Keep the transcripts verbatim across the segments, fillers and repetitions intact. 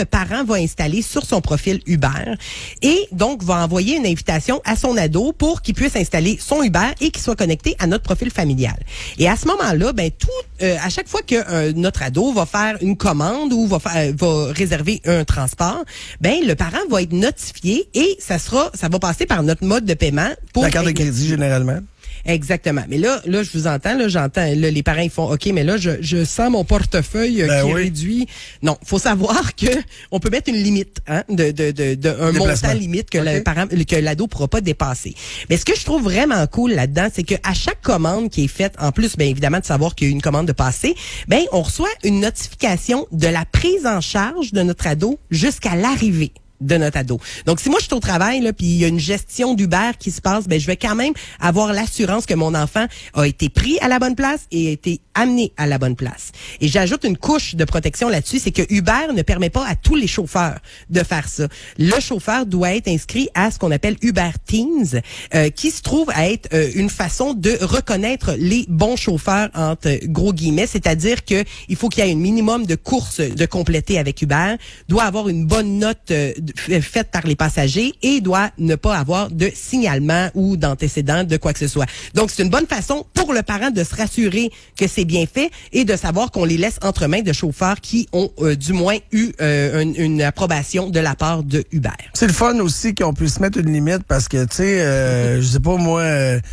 le parent va installer sur son profil Uber et donc va envoyer une invitation à son ado pour qu'il puisse installer son Uber et qu'il soit connecté à notre profil familial. Et à ce moment-là, ben tout, euh, à chaque fois que euh, notre ado va faire une commande ou va faire, va réserver un transport, ben le parent va être notifié et ça sera, ça va passer par notre mode de paiement pour la carte de crédit généralement. Exactement. Mais là, là, je vous entends, là, j'entends, là, les parents, ils font, OK, mais là, je, je sens mon portefeuille euh, ben qui oui. est réduit. Non, faut savoir que on peut mettre une limite, hein, de, de, de, de un montant limite que okay. le parent, que l'ado pourra pas dépasser. Mais ce que je trouve vraiment cool là-dedans, c'est que à chaque commande qui est faite, en plus, bien évidemment, de savoir qu'il y a eu une commande de passer, ben, on reçoit une notification de la prise en charge de notre ado jusqu'à l'arrivée de notre ado. Donc, si moi, je suis au travail, là, puis il y a une gestion d'Uber qui se passe, ben, je vais quand même avoir l'assurance que mon enfant a été pris à la bonne place et a été amené à la bonne place. Et j'ajoute une couche de protection là-dessus, c'est que Uber ne permet pas à tous les chauffeurs de faire ça. Le chauffeur doit être inscrit à ce qu'on appelle Uber Teams, euh, qui se trouve à être euh, une façon de reconnaître les bons chauffeurs, entre gros guillemets, c'est-à-dire que il faut qu'il y ait un minimum de courses de compléter avec Uber, doit avoir une bonne note euh, faite par les passagers et doit ne pas avoir de signalement ou d'antécédent de quoi que ce soit. Donc, c'est une bonne façon pour le parent de se rassurer que c'est bien fait et de savoir qu'on les laisse entre mains de chauffeurs qui ont euh, du moins eu euh, une, une approbation de la part de Uber. C'est le fun aussi qu'on puisse mettre une limite parce que, tu sais, euh, je sais pas moi... Euh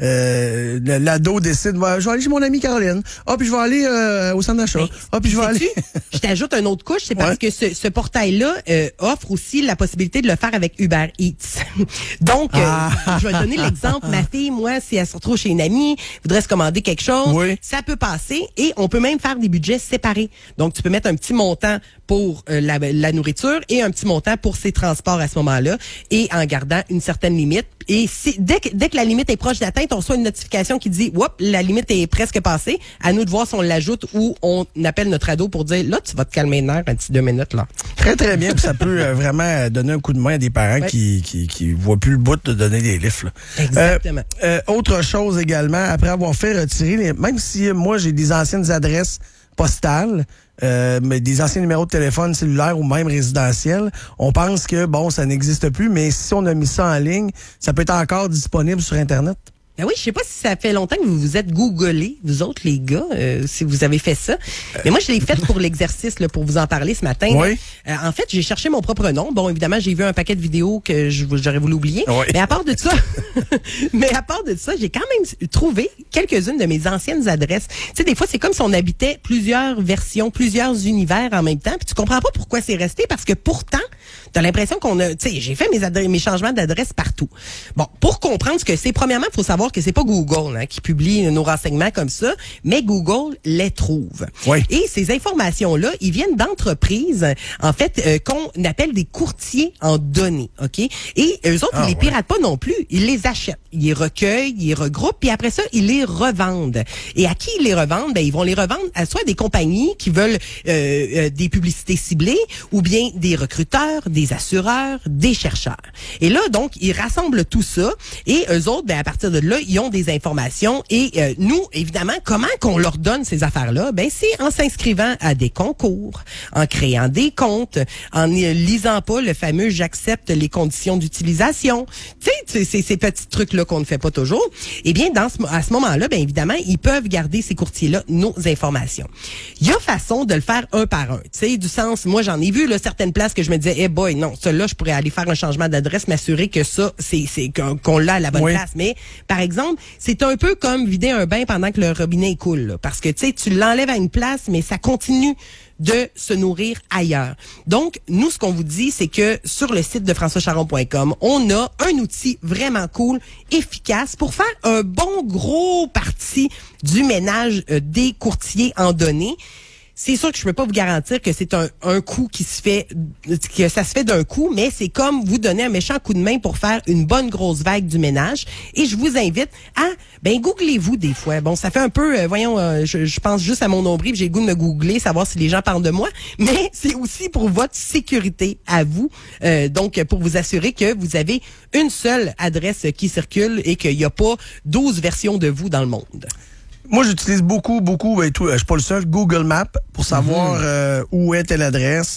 Euh, l'ado décide, je vais aller chez mon amie Caroline. Ah, puis je vais aller euh, au centre d'achat. Ah, puis je vais aller. Je t'ajoute une autre couche, c'est parce ouais. que ce, ce portail-là euh, offre aussi la possibilité de le faire avec Uber Eats. Donc, ah. euh, je vais donner l'exemple. Ma fille, moi, si elle se retrouve chez une amie, voudrait se commander quelque chose, oui. ça peut passer et on peut même faire des budgets séparés. Donc, tu peux mettre un petit montant pour euh, la, la nourriture et un petit montant pour ses transports à ce moment-là et en gardant une certaine limite. Et si, dès que, dès que la limite est proche d'atteinte, on reçoit une notification qui dit « Oups, la limite est presque passée. » À nous de voir si on l'ajoute ou on appelle notre ado pour dire « Là, tu vas te calmer les nerfs un petit deux minutes. » là. Très, très bien. Puis ça peut euh, vraiment donner un coup de main à des parents ouais. qui, qui qui voient plus le bout de donner des livres. Là. Exactement. Euh, euh, autre chose également, après avoir fait retirer, les, même si euh, moi, j'ai des anciennes adresses postales, Euh, mais des anciens numéros de téléphone cellulaire ou même résidentiels, on pense que, bon, ça n'existe plus, mais si on a mis ça en ligne, ça peut être encore disponible sur Internet. Ben oui, je sais pas si ça fait longtemps que vous vous êtes googlés, vous autres les gars, euh, si vous avez fait ça. Mais moi, je l'ai fait pour l'exercice, là, pour vous en parler ce matin. Oui. Euh, en fait, j'ai cherché mon propre nom. Bon, évidemment, j'ai vu un paquet de vidéos que je, j'aurais voulu oublier. Oui. Mais à part de ça, mais à part de ça, j'ai quand même trouvé quelques-unes de mes anciennes adresses. Tu sais, des fois, c'est comme si on habitait plusieurs versions, plusieurs univers en même temps. Puis tu comprends pas pourquoi c'est resté, parce que pourtant, t'as l'impression qu'on a, tu sais, j'ai fait mes, adresses, mes changements d'adresse partout. Bon, pour comprendre ce que c'est, premièrement, il faut savoir que c'est pas Google hein, qui publie nos renseignements comme ça, mais Google les trouve. Oui. Et ces informations-là, ils viennent d'entreprises, en fait, euh, qu'on appelle des courtiers en données, OK? Et eux autres, ah, ils les ouais. piratent pas non plus, ils les achètent. Ils les recueillent, ils les regroupent, puis après ça, ils les revendent. Et à qui ils les revendent? Ben, ils vont les revendre à soit des compagnies qui veulent euh, euh, des publicités ciblées, ou bien des recruteurs, des assureurs, des chercheurs. Et là, donc, ils rassemblent tout ça, et eux autres, ben, à partir de là, ils ont des informations et euh, nous, évidemment, comment qu'on leur donne ces affaires-là? Ben, c'est en s'inscrivant à des concours, en créant des comptes, en ne lisant pas le fameux « j'accepte les conditions d'utilisation ». Tu sais, c'est ces petits trucs-là qu'on ne fait pas toujours. Eh bien, dans ce, à ce moment-là, ben évidemment, ils peuvent garder, ces courtiers-là, nos informations. Il y a façon de le faire un par un. Tu sais, du sens, moi, j'en ai vu là, certaines places que je me disais, eh hey boy, non, ça-là, je pourrais aller faire un changement d'adresse, m'assurer que ça, c'est, c'est qu'on, qu'on l'a à la bonne oui. place. Mais, par exemple, c'est un peu comme vider un bain pendant que le robinet coule. Là, parce que, tu sais, tu l'enlèves à une place, mais ça continue de se nourrir ailleurs. Donc, nous, ce qu'on vous dit, c'est que sur le site de françois charon point com, on a un outil vraiment cool, efficace, pour faire un bon gros parti du ménage euh, des courtiers en données. C'est sûr que je peux pas vous garantir que c'est un, un coup qui se fait, que ça se fait d'un coup, mais c'est comme vous donner un méchant coup de main pour faire une bonne grosse vague du ménage. Et je vous invite à, ben, googlez-vous des fois. Bon, ça fait un peu, euh, voyons, euh, je, je pense juste à mon nombril, j'ai le goût de me googler, savoir si les gens parlent de moi, mais c'est aussi pour votre sécurité à vous. Euh, donc, pour vous assurer que vous avez une seule adresse qui circule et qu'il n'y a pas douze versions de vous dans le monde. Moi, j'utilise beaucoup, beaucoup, et tout, je suis pas le seul, Google Maps pour savoir mmh. euh, où est telle adresse,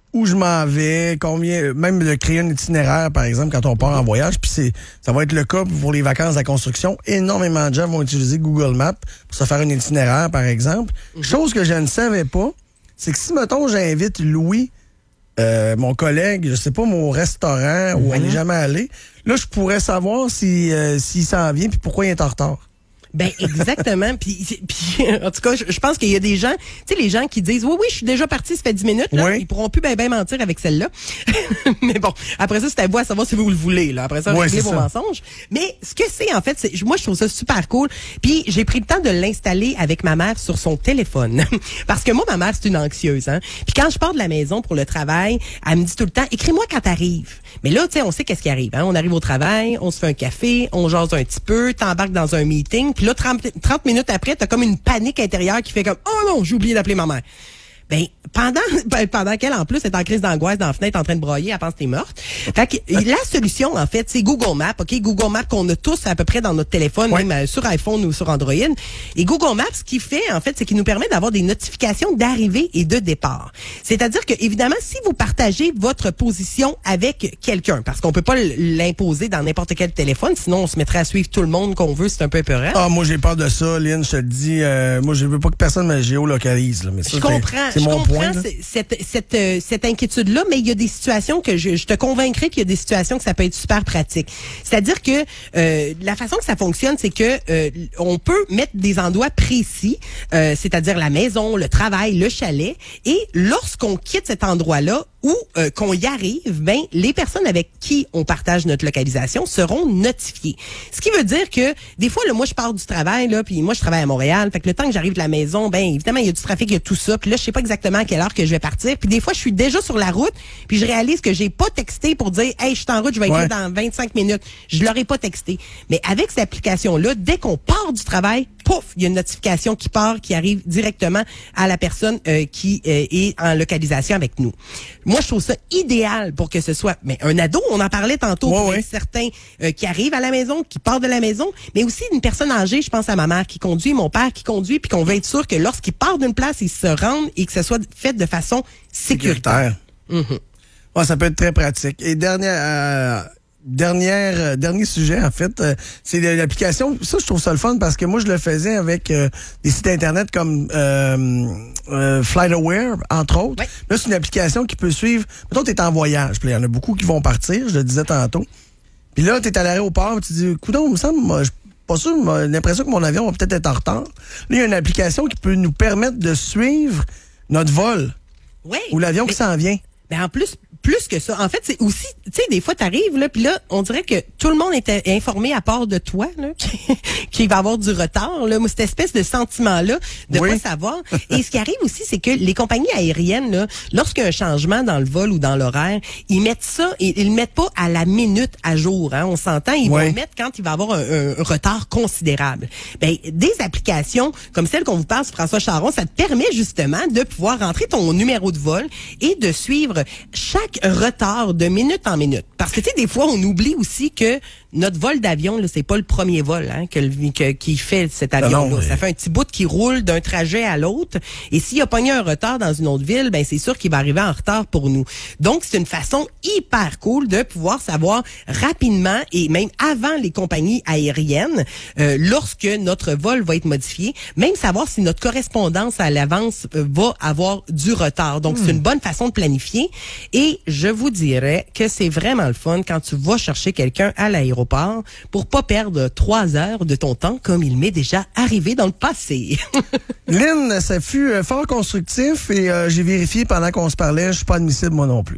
où je m'en vais, combien, même de créer un itinéraire, par exemple, quand on part en voyage. Puis c'est, ça va être le cas pour les vacances de la construction. Énormément de gens vont utiliser Google Maps pour se faire un itinéraire, par exemple. Mm-hmm. Chose que je ne savais pas, c'est que si, mettons, j'invite Louis, euh, mon collègue, je sais pas, mon restaurant, mm-hmm. où elle n'est jamais allée, là, je pourrais savoir si, euh, s'il s'en vient puis pourquoi il est en retard. Ben exactement. Puis, puis en tout cas, je, je pense qu'il y a des gens, tu sais, les gens qui disent oui, oui, je suis déjà parti, ça fait dix minutes. Là, oui. Ils pourront plus ben ben mentir avec celle-là. Mais bon, après ça, c'est à vous à savoir si vous le voulez. Là. Après ça, oui, réglez vos mensonges. Mais ce que c'est en fait, c'est, moi, je trouve ça super cool. Puis j'ai pris le temps de l'installer avec ma mère sur son téléphone, parce que moi, ma mère, c'est une anxieuse. Hein. Puis quand je pars de la maison pour le travail, elle me dit tout le temps, écris-moi quand t'arrives. Mais là, tu sais, on sait qu'est-ce qui arrive. Hein. On arrive au travail, on se fait un café, on jase un petit peu, t'embarques dans un meeting. Puis là, trente minutes après, t'as comme une panique intérieure qui fait comme « Oh non, j'ai oublié d'appeler ma mère ». Ben, pendant, ben, pendant qu'elle, en plus, est en crise d'angoisse dans la fenêtre en train de broyer, elle pense que t'es morte. Fait que, la solution, en fait, c'est Google Maps, OK? Google Maps qu'on a tous à peu près dans notre téléphone, ouais. même sur iPhone ou sur Android. Et Google Maps, ce qu'il fait, en fait, c'est qu'il nous permet d'avoir des notifications d'arrivée et de départ. C'est-à-dire que, évidemment, si vous partagez votre position avec quelqu'un, parce qu'on peut pas l'imposer dans n'importe quel téléphone, sinon on se mettrait à suivre tout le monde qu'on veut, c'est un peu épeurant. Ah, moi, j'ai peur de ça, Lynn, je te le dis. Euh, moi, je veux pas que personne me géolocalise, là. Mais ça, je comprends. C'est mon je comprends point, cette, cette, euh, cette inquiétude-là, mais il y a des situations que je, je te convaincrai qu'il y a des situations que ça peut être super pratique. C'est-à-dire que euh, la façon que ça fonctionne, c'est que euh, on peut mettre des endroits précis, euh, c'est-à-dire la maison, le travail, le chalet, et lorsqu'on quitte cet endroit-là ou euh, qu'on y arrive, ben les personnes avec qui on partage notre localisation seront notifiées. Ce qui veut dire que des fois, là, moi je pars du travail, là, puis moi je travaille à Montréal, fait que le temps que j'arrive de la maison, ben évidemment il y a du trafic, il y a tout ça, puis là je sais pas exactement à quelle heure que je vais partir, puis des fois je suis déjà sur la route, puis je réalise que j'ai pas texté pour dire hey je suis en route, je vais être ouais. là dans vingt-cinq minutes. Je l'aurais pas texté. Mais avec cette application-là, dès qu'on part du travail, pouf, il y a une notification qui part, qui arrive directement à la personne euh, qui euh, est en localisation avec nous. Moi, je trouve ça idéal pour que ce soit mais un ado, on en parlait tantôt, ouais, ouais. certains euh, qui arrivent à la maison, qui partent de la maison, mais aussi une personne âgée, je pense à ma mère qui conduit, mon père qui conduit, puis qu'on veut être sûr que lorsqu'ils partent d'une place, ils se rendent et que ce soit fait de façon sécuritaire. Mm-hmm. Ouais, ça peut être très pratique. Et dernière... Euh... Dernière, euh, dernier sujet, en fait, euh, c'est l'application. Ça, je trouve ça le fun parce que moi, je le faisais avec euh, des sites Internet comme euh, euh, FlightAware, entre autres. Ouais. Là, c'est une application qui peut suivre... Mettons, t'es en voyage, puis il y en a beaucoup qui vont partir, je le disais tantôt. Puis là, t'es à l'aéroport, tu te dis, coudonc, il me semble, moi, je suis pas sûr, j'ai l'impression que mon avion va peut-être être en retard. Là, il y a une application qui peut nous permettre de suivre notre vol. Oui. Ou l'avion mais, qui s'en vient. Ben en plus... Plus que ça. En fait, c'est aussi, tu sais, des fois, t'arrives, là, puis là, on dirait que tout le monde est informé à part de toi, là, qu'il va avoir du retard, là. Moi, cette espèce de sentiment-là de oui. pas savoir. Et ce qui arrive aussi, c'est que les compagnies aériennes, là, lorsqu'il y a un changement dans le vol ou dans l'horaire, ils mettent ça, et ils le mettent pas à la minute à jour, hein. On s'entend, ils oui. vont le mettre quand il va avoir un, un retard considérable. Ben, des applications comme celle qu'on vous parle sur François Charon, ça te permet justement de pouvoir rentrer ton numéro de vol et de suivre chaque retard de minute en minute. Parce que, tu sais, des fois, on oublie aussi que notre vol d'avion, là, c'est pas le premier vol hein, que, que, qui fait cet avion-là. Non, mais... Ça fait un petit bout qui roule d'un trajet à l'autre. Et s'il a pogné un retard dans une autre ville, ben c'est sûr qu'il va arriver en retard pour nous. Donc, c'est une façon hyper cool de pouvoir savoir rapidement et même avant les compagnies aériennes, euh, lorsque notre vol va être modifié, même savoir si notre correspondance à l'avance euh, va avoir du retard. Donc, mmh. c'est une bonne façon de planifier. Et je vous dirais que c'est vraiment le fun quand tu vas chercher quelqu'un à l'aéroport pour pas perdre trois heures de ton temps comme il m'est déjà arrivé dans le passé. Lynn, ça fut euh, fort constructif et euh, j'ai vérifié pendant qu'on se parlait, je suis pas admissible moi non plus.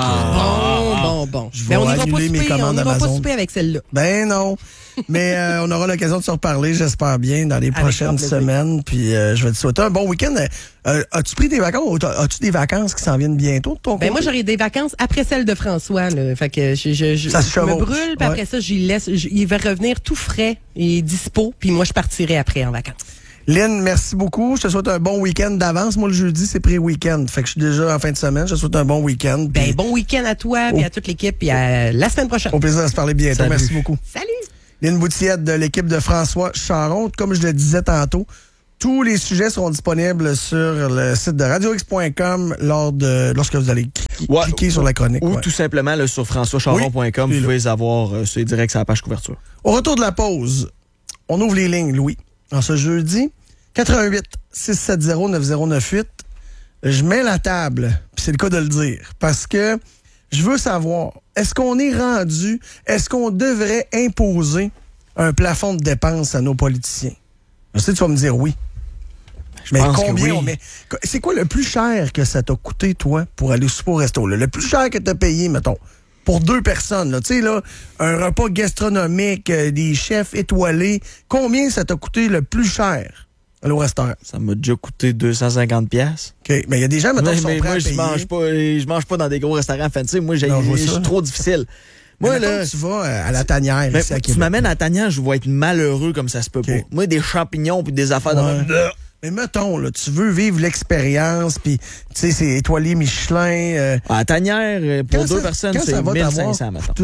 Ah, euh, bon, bon, bon. Je vais on annuler mes commandes on Amazon. On n'ira pas souper avec celle-là. Ben non. Mais euh, on aura l'occasion de se reparler, j'espère bien, dans les avec prochaines semaines. Puis euh, je vais te souhaiter un bon week-end. Euh, as-tu pris des vacances? As-tu des vacances qui s'en viennent bientôt de ton côté? Ben moi, j'aurai des vacances après celles de François. Là. Fait que je, je, je, ça je me brûle, puis ouais. après ça, j'y laisse. Il va revenir tout frais et dispo. Puis moi, je partirai après en vacances. Lynn, merci beaucoup. Je te souhaite un bon week-end d'avance. Moi, le jeudi, c'est pré-week-end. Fait que je suis déjà en fin de semaine. Je te souhaite un bon week-end. Ben, pis... bon week-end à toi, puis oh. à toute l'équipe, puis à la semaine prochaine. Au plaisir de se parler bientôt. Salut. Merci beaucoup. Salut. Lynn Boutillette de l'équipe de François Charon. Comme je le disais tantôt, Tous les sujets seront disponibles sur le site de radio x point com lors de, lorsque vous allez ouais, cliquer sur la chronique. Ou ouais. tout simplement là, sur françois charon point com, oui, vous pouvez les avoir euh, sur direct sur la page couverture. Au retour de la pause, on ouvre les lignes, Louis. En ce jeudi, quatre un huit, six sept zéro, neuf zéro neuf huit, je mets la table, puis c'est le cas de le dire, parce que je veux savoir, est-ce qu'on est rendu, est-ce qu'on devrait imposer un plafond de dépenses à nos politiciens? Je sais que tu vas me dire oui. Je mais combien oui. on met? C'est quoi le plus cher que ça t'a coûté, toi, pour aller souper au resto? Là? Le plus cher que t'as payé, mettons, pour deux personnes. Tu sais, là, un repas gastronomique, euh, des chefs étoilés. Combien ça t'a coûté le plus cher au restaurant? Ça m'a déjà coûté deux cent cinquante piastres. OK. Mais il y a des gens, mettons, qui sont prêts moi, à je payer. mange pas, je mange pas dans des gros restaurants fancy. Moi, j'ai, je suis trop difficile. Moi, là, tu vas à la tanière. Mais ici à tu m'amènes à la tanière, je vais être malheureux comme ça se peut okay. pas. Moi, des champignons puis des affaires ouais. de... Mais mettons, là, tu veux vivre l'expérience, puis tu sais, c'est étoilé Michelin. Euh... À la tanière, pour quand deux ça, personnes, c'est mille cinq cents, mettons.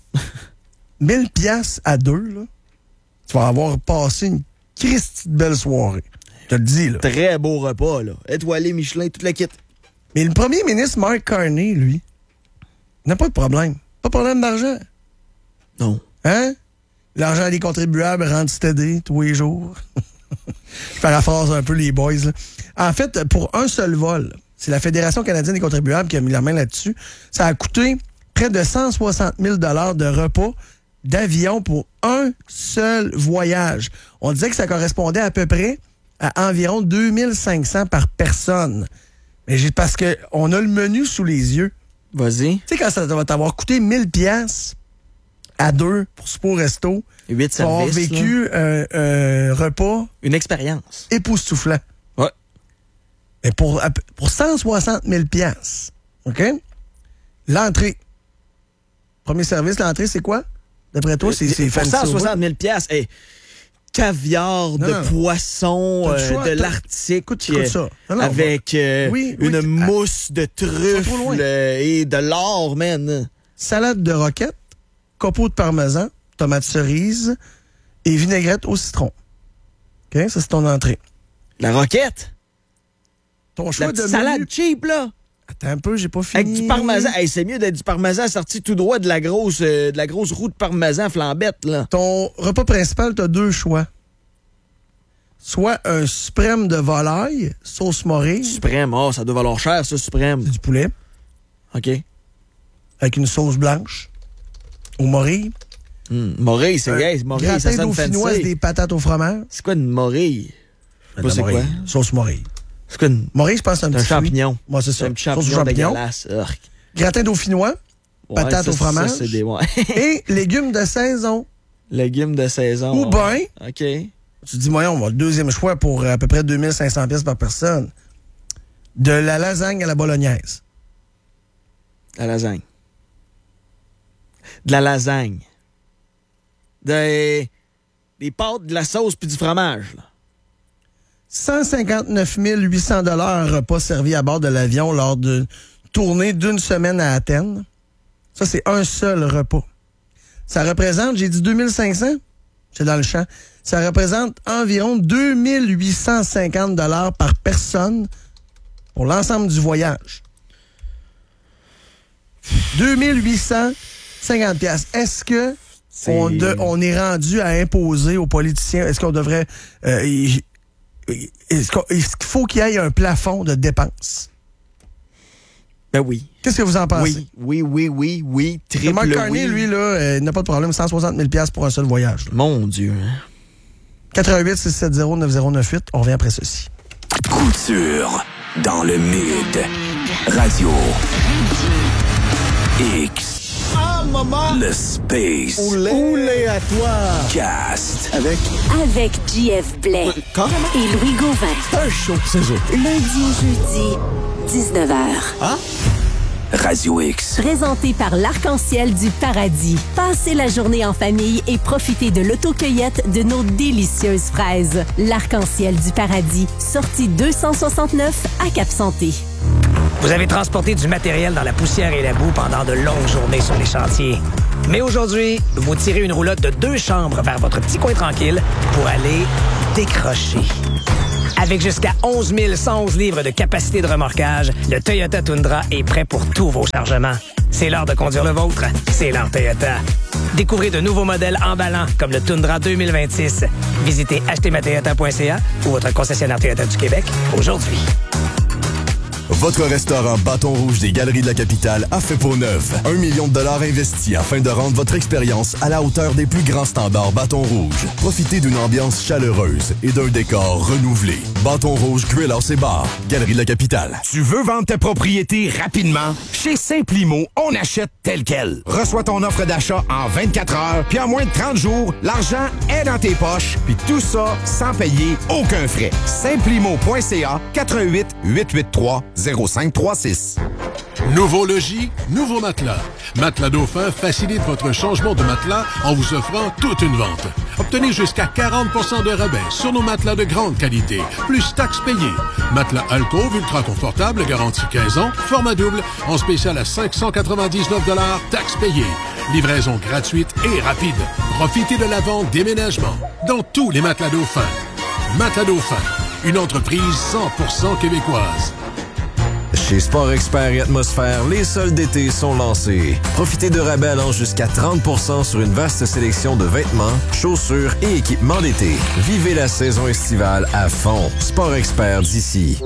mille piastres à deux, là, tu vas avoir passé une christie de belle soirée. Je te le dis, là. Très beau repas, là. Étoilé Michelin, toute la kit. Mais le premier ministre, Mark Carney, lui, n'a pas de problème. Pas de problème d'argent. Non. Hein? L'argent des contribuables rentre stédé tous les jours. Je paraphrase un peu les boys, là. En fait, pour un seul vol, c'est la Fédération canadienne des contribuables qui a mis la main là-dessus, ça a coûté près de cent soixante mille dollars de repas d'avion pour un seul voyage. On disait que ça correspondait à peu près à environ deux mille cinq cents par personne. Mais j'ai, parce que on a le menu sous les yeux. Vas-y. Tu sais, quand ça va t'avoir coûté mille piastres à deux pour souper au resto, huit services, avoir vécu un, un repas... Une expérience. Époustouflant. Ouais. Mais pour, pour cent soixante mille piastres, OK? L'entrée. Premier service, l'entrée, c'est quoi? D'après toi, c'est, c'est pour cent soixante mille piastres, hey, caviar non, de non. poisson, euh, choix, de l'Arctique, écoute, écoute ça. Non, non, avec euh, oui, oui, une oui, mousse de truffes euh, et de l'or, man. Salade de roquette, copeaux de parmesan, tomates cerises et vinaigrette au citron. OK? Ça, c'est ton entrée. La roquette? Ton choix La de salade menu... cheap, là. Attends un peu, j'ai pas fini. Avec du parmesan. Hey, c'est mieux d'être du parmesan sorti tout droit de la grosse, euh, de la grosse roue de parmesan flambette, là. Ton repas principal, t'as deux choix. Soit un suprême de volaille, sauce morée. Suprême, oh, ça doit valoir cher, ça, suprême. C'est du poulet. OK. Avec une sauce blanche. Au morille. Mmh. Morille, c'est gay. Morille, ça sonne fancy. Dauphinoise, des patates au fromage. C'est quoi une morille? Je sais pas c'est quoi. Sauce morille. C'est quoi une... Morille, je pense que c'est un, un petit champignon. Moi, c'est ça. Un petit champignon dégueulasse. Gratin dauphinois. Ouais, patates ça, au fromage. Ça, c'est des... ouais. Et légumes de saison. Légumes de saison. Ou bien... OK. Tu te dis, moyen, on va le deuxième choix pour à peu près deux mille cinq cents pièces par personne. De la lasagne à la bolognaise. La lasagne. De la lasagne. Des, des pâtes, de la sauce puis du fromage. Là. cent cinquante-neuf mille huit cents dollars un repas servi à bord de l'avion lors d'une tournée d'une semaine à Athènes. Ça, c'est un seul repas. Ça représente, j'ai dit deux mille cinq cents? C'est dans le champ. Ça représente environ deux mille huit cent cinquante dollars par personne pour l'ensemble du voyage. deux mille huit cent cinquante piastres. Est-ce que on, de, on est rendu à imposer aux politiciens, est-ce qu'on devrait... Euh, est-ce qu'il faut qu'il y ait un plafond de dépenses? Ben oui. Qu'est-ce que vous en pensez? Oui, oui, oui, oui, oui. Triple Mark Carney, oui. lui, là, euh, n'a pas de problème. cent soixante mille piastres pour un seul voyage. Là. Mon Dieu. quatre un huit, six sept zéro, neuf zéro neuf huit. On revient après ceci. Couture dans le Mid. Radio X. Ah, maman! Le Space. Oulé. Oulé à toi! Cast. Avec? Avec J F Blais. Quand? Et Louis Gauvin. C'est un show, c'est ça. Lundi au jeudi, dix-neuf heures. Ah? Radio X. Présenté par l'Arc-en-Ciel du Paradis. Passez la journée en famille et profitez de l'autocueillette de nos délicieuses fraises. L'Arc-en-Ciel du Paradis, sortie deux cent soixante-neuf à Cap-Santé. Vous avez transporté du matériel dans la poussière et la boue pendant de longues journées sur les chantiers. Mais aujourd'hui, vous tirez une roulotte de deux chambres vers votre petit coin tranquille pour aller décrocher. Avec jusqu'à onze mille cent onze livres de capacité de remorquage, le Toyota Tundra est prêt pour tous vos chargements. C'est l'heure de conduire le vôtre. C'est l'heure Toyota. Découvrez de nouveaux modèles emballants comme le Tundra deux mille vingt-six. Visitez acheter ma toyota point c a ou votre concessionnaire Toyota du Québec aujourd'hui. Votre restaurant Bâton Rouge des Galeries de la Capitale a fait peau neuve. Un million de dollars investis afin de rendre votre expérience à la hauteur des plus grands standards Bâton Rouge. Profitez d'une ambiance chaleureuse et d'un décor renouvelé. Bâton Rouge Grill House et Bar, Galerie de la Capitale. Tu veux vendre ta propriété rapidement? Chez Simplimo, on achète tel quel. Reçois ton offre d'achat en vingt-quatre heures, puis en moins de trente jours, l'argent est dans tes poches, puis tout ça sans payer aucun frais. Simplimo point c a quatre un huit, huit huit trois, zéro cinq trois six. Nouveau logis, nouveau matelas. Matelas Dauphin facilite votre changement de matelas en vous offrant toute une vente. Obtenez jusqu'à quarante pour cent de rabais sur nos matelas de grande qualité, plus taxes payées. Matelas Alcove ultra confortable, garantie quinze ans, format double, en spécial à cinq cent quatre-vingt-dix-neuf dollars, taxes payées. Livraison gratuite et rapide. Profitez de la vente déménagement dans tous les matelas Dauphin. Matelas Dauphin, une entreprise cent pour cent québécoise. Chez Sport Expert et Atmosphère, les soldes d'été sont lancés. Profitez de rabais allant jusqu'à trente pour cent sur une vaste sélection de vêtements, chaussures et équipements d'été. Vivez la saison estivale à fond. Sport Expert d'ici.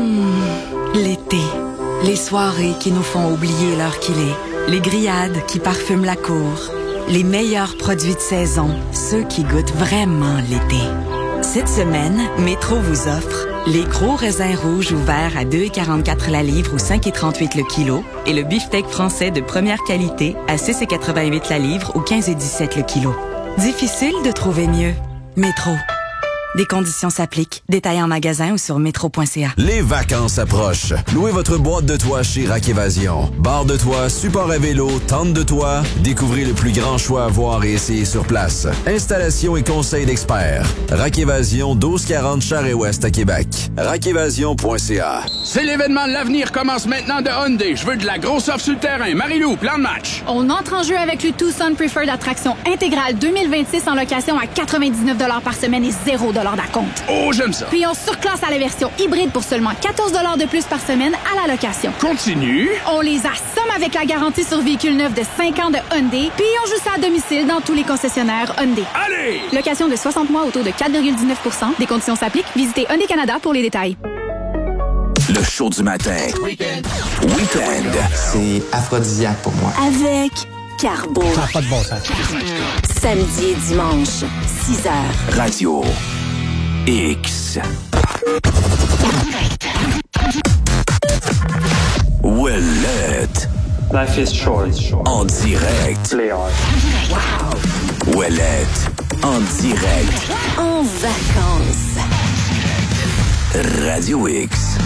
Mmh, l'été. Les soirées qui nous font oublier l'heure qu'il est. Les grillades qui parfument la cour. Les meilleurs produits de saison. Ceux qui goûtent vraiment l'été. Cette semaine, Métro vous offre les gros raisins rouges ouverts à deux virgule quarante-quatre la livre ou cinq virgule trente-huit le kilo et le beefsteak français de première qualité à six virgule quatre-vingt-huit la livre ou quinze virgule dix-sept le kilo. Difficile de trouver mieux. Métro. Des conditions s'appliquent. Détails en magasin ou sur métro point c a. Les vacances approchent. Louez votre boîte de toit chez Rack Évasion. Barre de toit, support à vélo, tente de toit. Découvrez le plus grand choix à voir et essayer sur place. Installation et conseils d'experts. Rack Évasion, douze quarante Charest-Ouest à Québec. rack évasion point c a. C'est l'événement de l'avenir commence maintenant de Hyundai. Je veux de la grosse offre sur le terrain. Marie-Lou, plan de match. On entre en jeu avec le Tucson Preferred Attraction intégrale deux mille vingt-six en location à quatre-vingt-dix-neuf dollars par semaine et zéro dollars d'acompte. Oh, j'aime ça. Puis on surclasse à la version hybride pour seulement quatorze dollars de plus par semaine à la location. Continue. On les assomme avec la garantie sur véhicule neuf de cinq ans de Hyundai, puis on joue ça à domicile dans tous les concessionnaires Hyundai. Allez! Location de soixante mois au taux de quatre virgule dix-neuf pour cent. Des conditions s'appliquent. Visitez Hyundai Canada pour les détails. Le show du matin. Weekend. Weekend. C'est aphrodisiaque pour moi. Avec Carbo. Ça n'a pas de bon sens. Samedi et dimanche, six heures. Radio X. Ouellette. Life is short. En direct. Wow. Ouellette. En direct. En vacances. Radio X.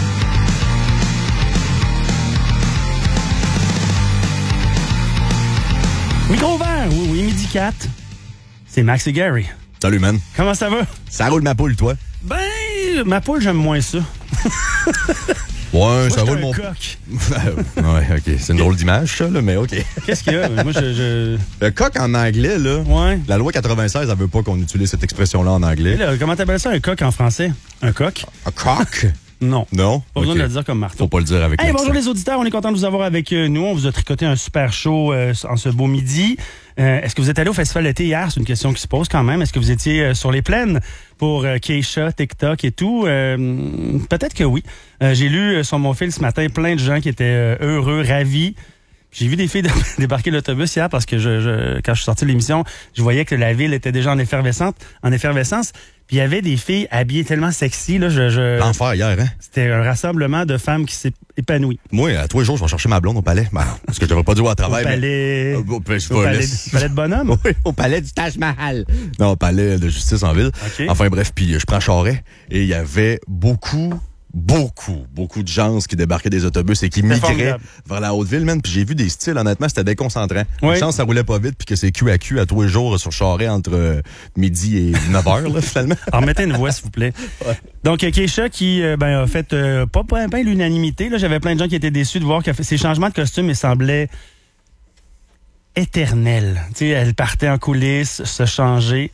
Micro ouvert, oui, oui, midi quatre. C'est Max et Gary. Salut, man. Comment ça va? Ça roule ma poule, toi? Ben, ma poule, j'aime moins ça. Ouais, moi, ça roule un mon... coq. Ouais, OK. C'est une drôle d'image, ça, là, mais OK. Qu'est-ce qu'il y a? Moi, je, je... Le coq en anglais, là, ouais. La loi quatre-vingt-seize, elle veut pas qu'on utilise cette expression-là en anglais. Là, comment t'appelles ça, un coq en français? Un coq? Un coq? Non. Non? Pas besoin okay. de le dire comme marteau. Faut pas le dire avec hey, bonjour les auditeurs, on est content de vous avoir avec nous. On vous a tricoté un super show euh, en ce beau midi. Euh, est-ce que vous êtes allé au Festival d'été hier? C'est une question qui se pose quand même. Est-ce que vous étiez euh, sur les plaines pour euh, Keisha, TikTok et tout? Euh, peut-être que oui. Euh, j'ai lu euh, sur mon fil ce matin plein de gens qui étaient euh, heureux, ravis. J'ai vu des filles débarquer de l'autobus hier parce que je, je, quand je suis sorti de l'émission, je voyais que la ville était déjà en effervescence. En effervescence. Puis il y avait des filles habillées tellement sexy. Là, je, je... L'enfer hier, hein? C'était un rassemblement de femmes qui s'est épanoui. Moi, à tous les jours, je vais chercher ma blonde au palais. Ben, parce que je n'aurais pas dû au travail. Au palais... Mais... Au, au, au, palais... au palais de bonhomme? Oui, au palais du Taj Mahal. Non, au palais de justice en ville. Okay. Enfin bref, puis je prends Charest et il y avait beaucoup... Beaucoup, beaucoup de gens qui débarquaient des autobus et qui migraient vers la Haute-Ville, man. Puis j'ai vu des styles, honnêtement, c'était déconcentrant. Oui. Une chance, ça roulait pas vite, puis que c'est cul à cul à tous les jours sur Charest entre euh, midi et neuf heures, là, finalement. Alors, mettez une voix, s'il vous plaît. Ouais. Donc, Keisha qui euh, ben, a fait euh, pas, pas, pas l'unanimité. Là, j'avais plein de gens qui étaient déçus de voir que ses changements de costume, ils semblaient éternels. Tu sais, elle partait en coulisses, se changer.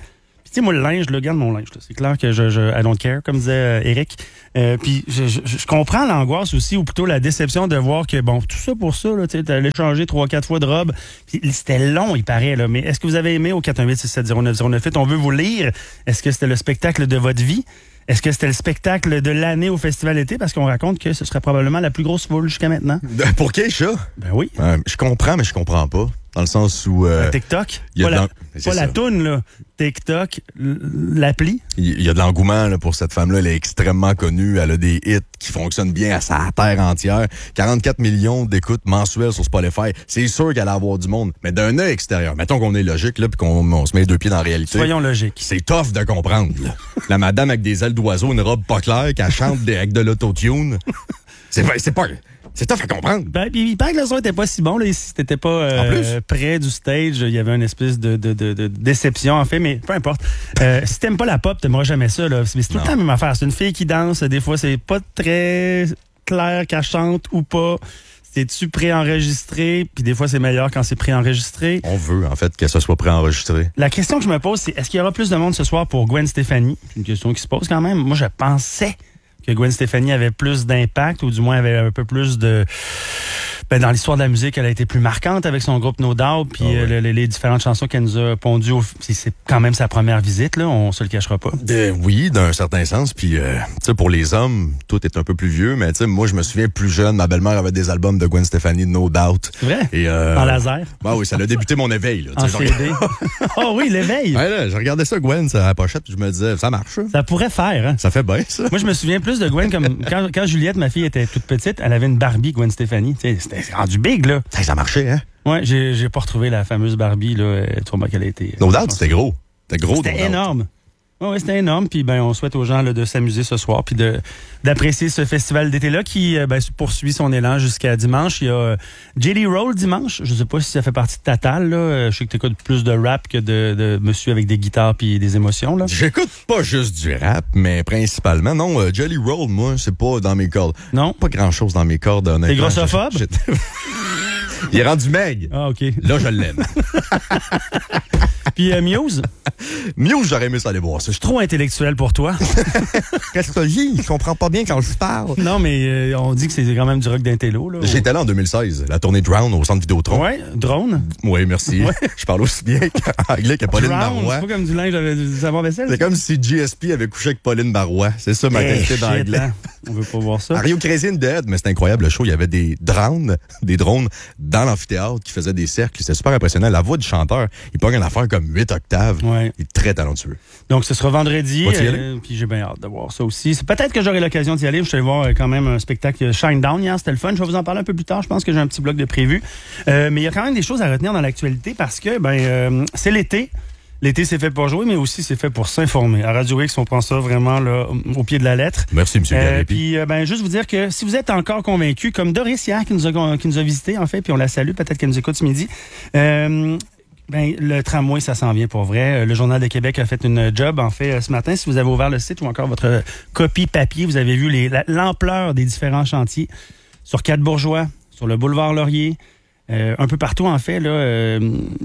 Tu sais, moi, le linge, là, garde mon linge. Là. C'est clair que je, je I don't care, comme disait euh, Eric. Euh, puis je, je, je comprends l'angoisse aussi, ou plutôt la déception de voir que, bon, tout ça pour ça, tu sais, allé changer trois, quatre fois de robe. Puis c'était long, il paraît, là. Mais est-ce que vous avez aimé au quatre un huit six sept zéro neuf zéro neuf huit? On veut vous lire. Est-ce que c'était le spectacle de votre vie? Est-ce que c'était le spectacle de l'année au Festival d'été? Parce qu'on raconte que ce serait probablement la plus grosse foule jusqu'à maintenant. Pour Keisha? Ben oui. Euh, je comprends, mais je comprends pas. Dans le sens où... Euh, TikTok? Pas la, pas la toune, là. TikTok, l'appli. Il y a de l'engouement là, pour cette femme-là. Elle est extrêmement connue. Elle a des hits qui fonctionnent bien à sa terre entière. quarante-quatre millions d'écoutes mensuelles sur Spotify. C'est sûr qu'elle va avoir du monde. Mais d'un œil extérieur, mettons qu'on est logique là, puis qu'on on se met les deux pieds dans la réalité. Soyons logiques. C'est tough de comprendre. Là. La madame avec des ailes d'oiseau, une robe pas claire, qui chante des, avec de l'autotune. C'est pas... C'est pas C'est tough à comprendre. Ben, puis il paraît que le son était pas si bon. Là, si t'étais pas euh, près du stage, il y avait une espèce de, de, de, de déception, en fait, mais peu importe. Euh, si t'aimes pas la pop, t'aimeras jamais ça. Là. C'est, c'est tout le temps la même affaire. C'est une fille qui danse. Des fois, c'est pas très clair qu'elle chante ou pas. C'est-tu préenregistré? Puis des fois, c'est meilleur quand c'est préenregistré. On veut, en fait, que ce soit préenregistré. La question que je me pose, c'est est-ce qu'il y aura plus de monde ce soir pour Gwen Stefani? C'est une question qui se pose quand même. Moi, je pensais que Gwen Stefani avait plus d'impact, ou du moins avait un peu plus de... Ben, dans l'histoire de la musique, elle a été plus marquante avec son groupe No Doubt, puis oh, oui. euh, les, les différentes chansons qu'elle nous a pondues. Au... C'est quand même sa première visite, là, on se le cachera pas. De, oui, d'un certain sens, puis euh, tu sais, pour les hommes, tout est un peu plus vieux, mais tu sais, moi, je me souviens plus jeune, ma belle-mère avait des albums de Gwen Stefani, No Doubt. C'est vrai? Et, euh, en laser? Ben oui, ça a débuté mon éveil. Là, en C D? Oh oui, l'éveil! Ouais, là, je regardais ça, Gwen, ça, à la pochette, je me disais, ça marche. Ça pourrait faire, hein? Ça fait bien, ça. Moi, je me souviens plus de Gwen comme quand, quand Juliette, ma fille, était toute petite, elle avait une Barbie Gwen Stefani. Tu sais, c'était rendu big, là. Ça, ça marchait, hein? Ouais, j'ai, j'ai pas retrouvé la fameuse Barbie, là, trop qu'elle a été. No Doubt, c'était gros. C'était gros, C'était énorme. Oui, ouais, c'était énorme. Puis, ben, on souhaite aux gens, là, de s'amuser ce soir, puis de, d'apprécier ce festival d'été-là qui, ben, poursuit son élan jusqu'à dimanche. Il y a euh, Jelly Roll dimanche. Je sais pas si ça fait partie de ta talle, là. Je sais que t'écoutes plus de rap que de, de monsieur avec des guitares puis des émotions, là. J'écoute pas juste du rap, mais principalement, non, euh, Jelly Roll, moi, c'est pas dans mes cordes. Non? Pas grand-chose dans mes cordes, honnêtement. T'es grossophobe? Il est rendu meg. Ah, OK. Là, je l'aime. Puis euh, Muse? Muse, j'aurais aimé ça aller voir ça. Je suis trop intellectuel pour toi. Qu'est-ce que tu dis? Je comprends pas bien quand je parle. Non, mais euh, on dit que c'est quand même du rock d'intello. Là, J'étais là en deux mille seize, la tournée Drown au centre Vidéotron. Ouais, Drone? Oui, merci. Ouais. Je parle aussi bien qu'anglais que Pauline Drown, Marois. C'est pas comme du linge avec du savon vaisselle. C'est comme si G S P avait couché avec Pauline Marois. C'est ça ma qualité hey, d'anglais. Hein? On veut pas voir ça. Mario Crazy in Dead, mais c'était incroyable le show. Il y avait des drones, des drones dans l'amphithéâtre qui faisaient des cercles. C'était super impressionnant. La voix du chanteur, il pogne une affaire comme huit octaves. Ouais. Il est très talentueux. Donc, ce sera vendredi. Euh, puis j'ai bien hâte de voir ça aussi. C'est peut-être que j'aurai l'occasion d'y aller. Je suis allé voir euh, quand même un spectacle Shine Down hier. C'était le fun. Je vais vous en parler un peu plus tard. Je pense que j'ai un petit bloc de prévu. Euh, mais il y a quand même des choses à retenir dans l'actualité parce que ben euh, c'est l'été. L'été, c'est fait pour jouer, mais aussi c'est fait pour s'informer. À Radio X, on prend ça vraiment là, au pied de la lettre. Merci, M. Euh, puis, euh, ben, juste vous dire que si vous êtes encore convaincu, comme Doris hier, qui nous a, qui nous a visité, en fait, puis on la salue, peut-être qu'elle nous écoute ce midi, euh, ben, le tramway, ça s'en vient pour vrai. Le Journal de Québec a fait une job, en fait, ce matin. Si vous avez ouvert le site ou encore votre copie papier, vous avez vu les, la, l'ampleur des différents chantiers sur Quatre-Bourgeois, sur le boulevard Laurier, Euh, un peu partout, en fait, là, euh,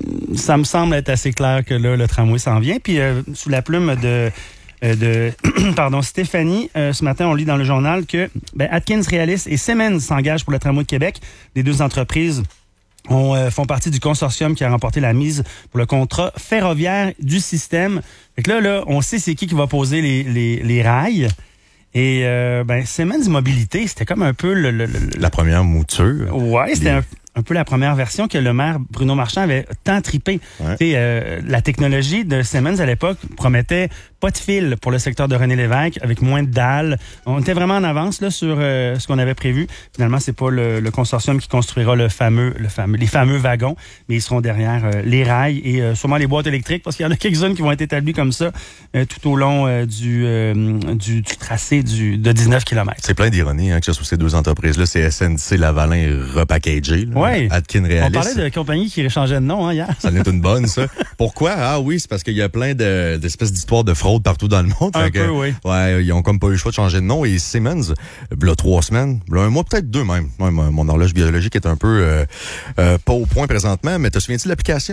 ça me semble être assez clair que là, le tramway s'en vient. Puis, euh, sous la plume de, euh, de pardon, Stéphanie, euh, ce matin, on lit dans le journal que ben, Atkins Realis et Siemens s'engagent pour le tramway de Québec. Les deux entreprises ont, euh, font partie du consortium qui a remporté la mise pour le contrat ferroviaire du système. Fait que là, là, on sait c'est qui qui va poser les, les, les rails. Et euh, ben, Siemens Mobilité, c'était comme un peu le, le, le la première mouture. Ouais, c'était les... un un peu la première version que le maire Bruno Marchand avait tant trippé. Ouais. Euh, la technologie de Siemens à l'époque promettait pas de fil pour le secteur de René Lévesque, avec moins de dalles. On était vraiment en avance là sur euh, ce qu'on avait prévu. Finalement, c'est pas le, le consortium qui construira le fameux, le fameux, les fameux wagons, mais ils seront derrière euh, les rails et euh, sûrement les boîtes électriques, parce qu'il y en a quelques-unes qui vont être établies comme ça euh, tout au long euh, du, euh, du, du tracé du, de dix-neuf kilomètres. C'est plein d'ironie hein, que ce soit ces deux entreprises-là, c'est S N C Lavalin repackagé. Là. Oui. Atkin Realis. On parlait de compagnies qui changeaient de nom hein, hier. Ça en est une bonne, ça. Pourquoi? Ah oui, c'est parce qu'il y a plein de, d'espèces d'histoires de fraude partout dans le monde. Un fait peu, que, oui. Ouais, ils ont comme pas eu le choix de changer de nom. Et Siemens, là, trois semaines, là, un mois, peut-être deux même. Ouais, mon horloge biologique est un peu euh, euh, pas au point présentement, mais te souviens-tu de l'application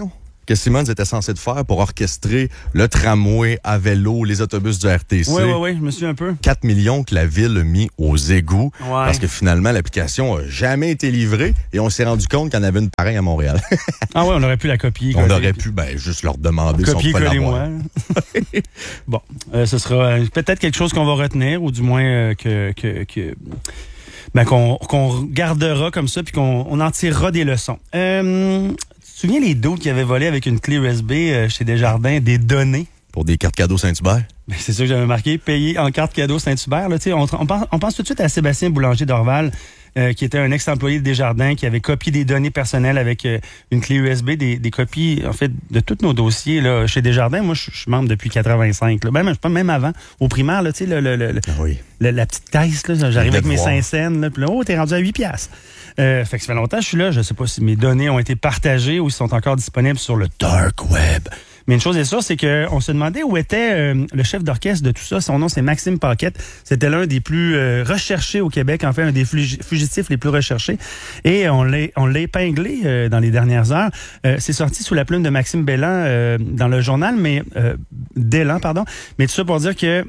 que Simmons était censé de faire pour orchestrer le tramway à vélo, les autobus du R T C. Oui, oui, oui, je me suis un peu. quatre millions que la ville a mis aux égouts. Ouais. Parce que finalement, l'application a jamais été livrée et on s'est rendu compte qu'il y en avait une pareille à Montréal. Ah ouais, on aurait pu la copier. On aurait pu, ben, juste leur demander si on peut l'avoir. Bon, euh, ce sera euh, peut-être quelque chose qu'on va retenir, ou du moins euh, que, que, que ben, qu'on, qu'on gardera comme ça, puis qu'on on en tirera des leçons. Euh, tu te souviens les doutes qui avaient volé avec une clé U S B euh, chez Desjardins des données? Pour des cartes cadeaux Saint-Hubert? Ben, c'est ça que j'avais marqué, payer en carte cadeau Saint-Hubert. Là, on, on, pense, on pense tout de suite à Sébastien Boulanger d'Orval, euh, qui était un ex-employé de Desjardins, qui avait copié des données personnelles avec euh, une clé U S B, des, des copies, en fait, de tous nos dossiers là, chez Desjardins. Moi, je suis membre depuis quatre-vingt-cinq. Là. Même, même avant, au primaire, tu sais, le, le, le, ah oui. le, la petite caisse, là, j'arrive avec mes cinq cents, là, puis là, oh, t'es rendu à huit piastres. Euh, fait que ça fait longtemps que je suis là. Je sais pas si mes données ont été partagées ou si sont encore disponibles sur le dark web. Mais une chose est sûre, c'est qu'on se demandait où était euh, le chef d'orchestre de tout ça. Son nom, c'est Maxime Paquette. C'était l'un des plus euh, recherchés au Québec, en fait, un des fugitifs les plus recherchés. Et on l'a, on l'a épinglé euh, dans les dernières heures. Euh, c'est sorti sous la plume de Maxime Bellan euh, dans le journal, mais euh, Dellan, pardon. Mais tout ça pour dire que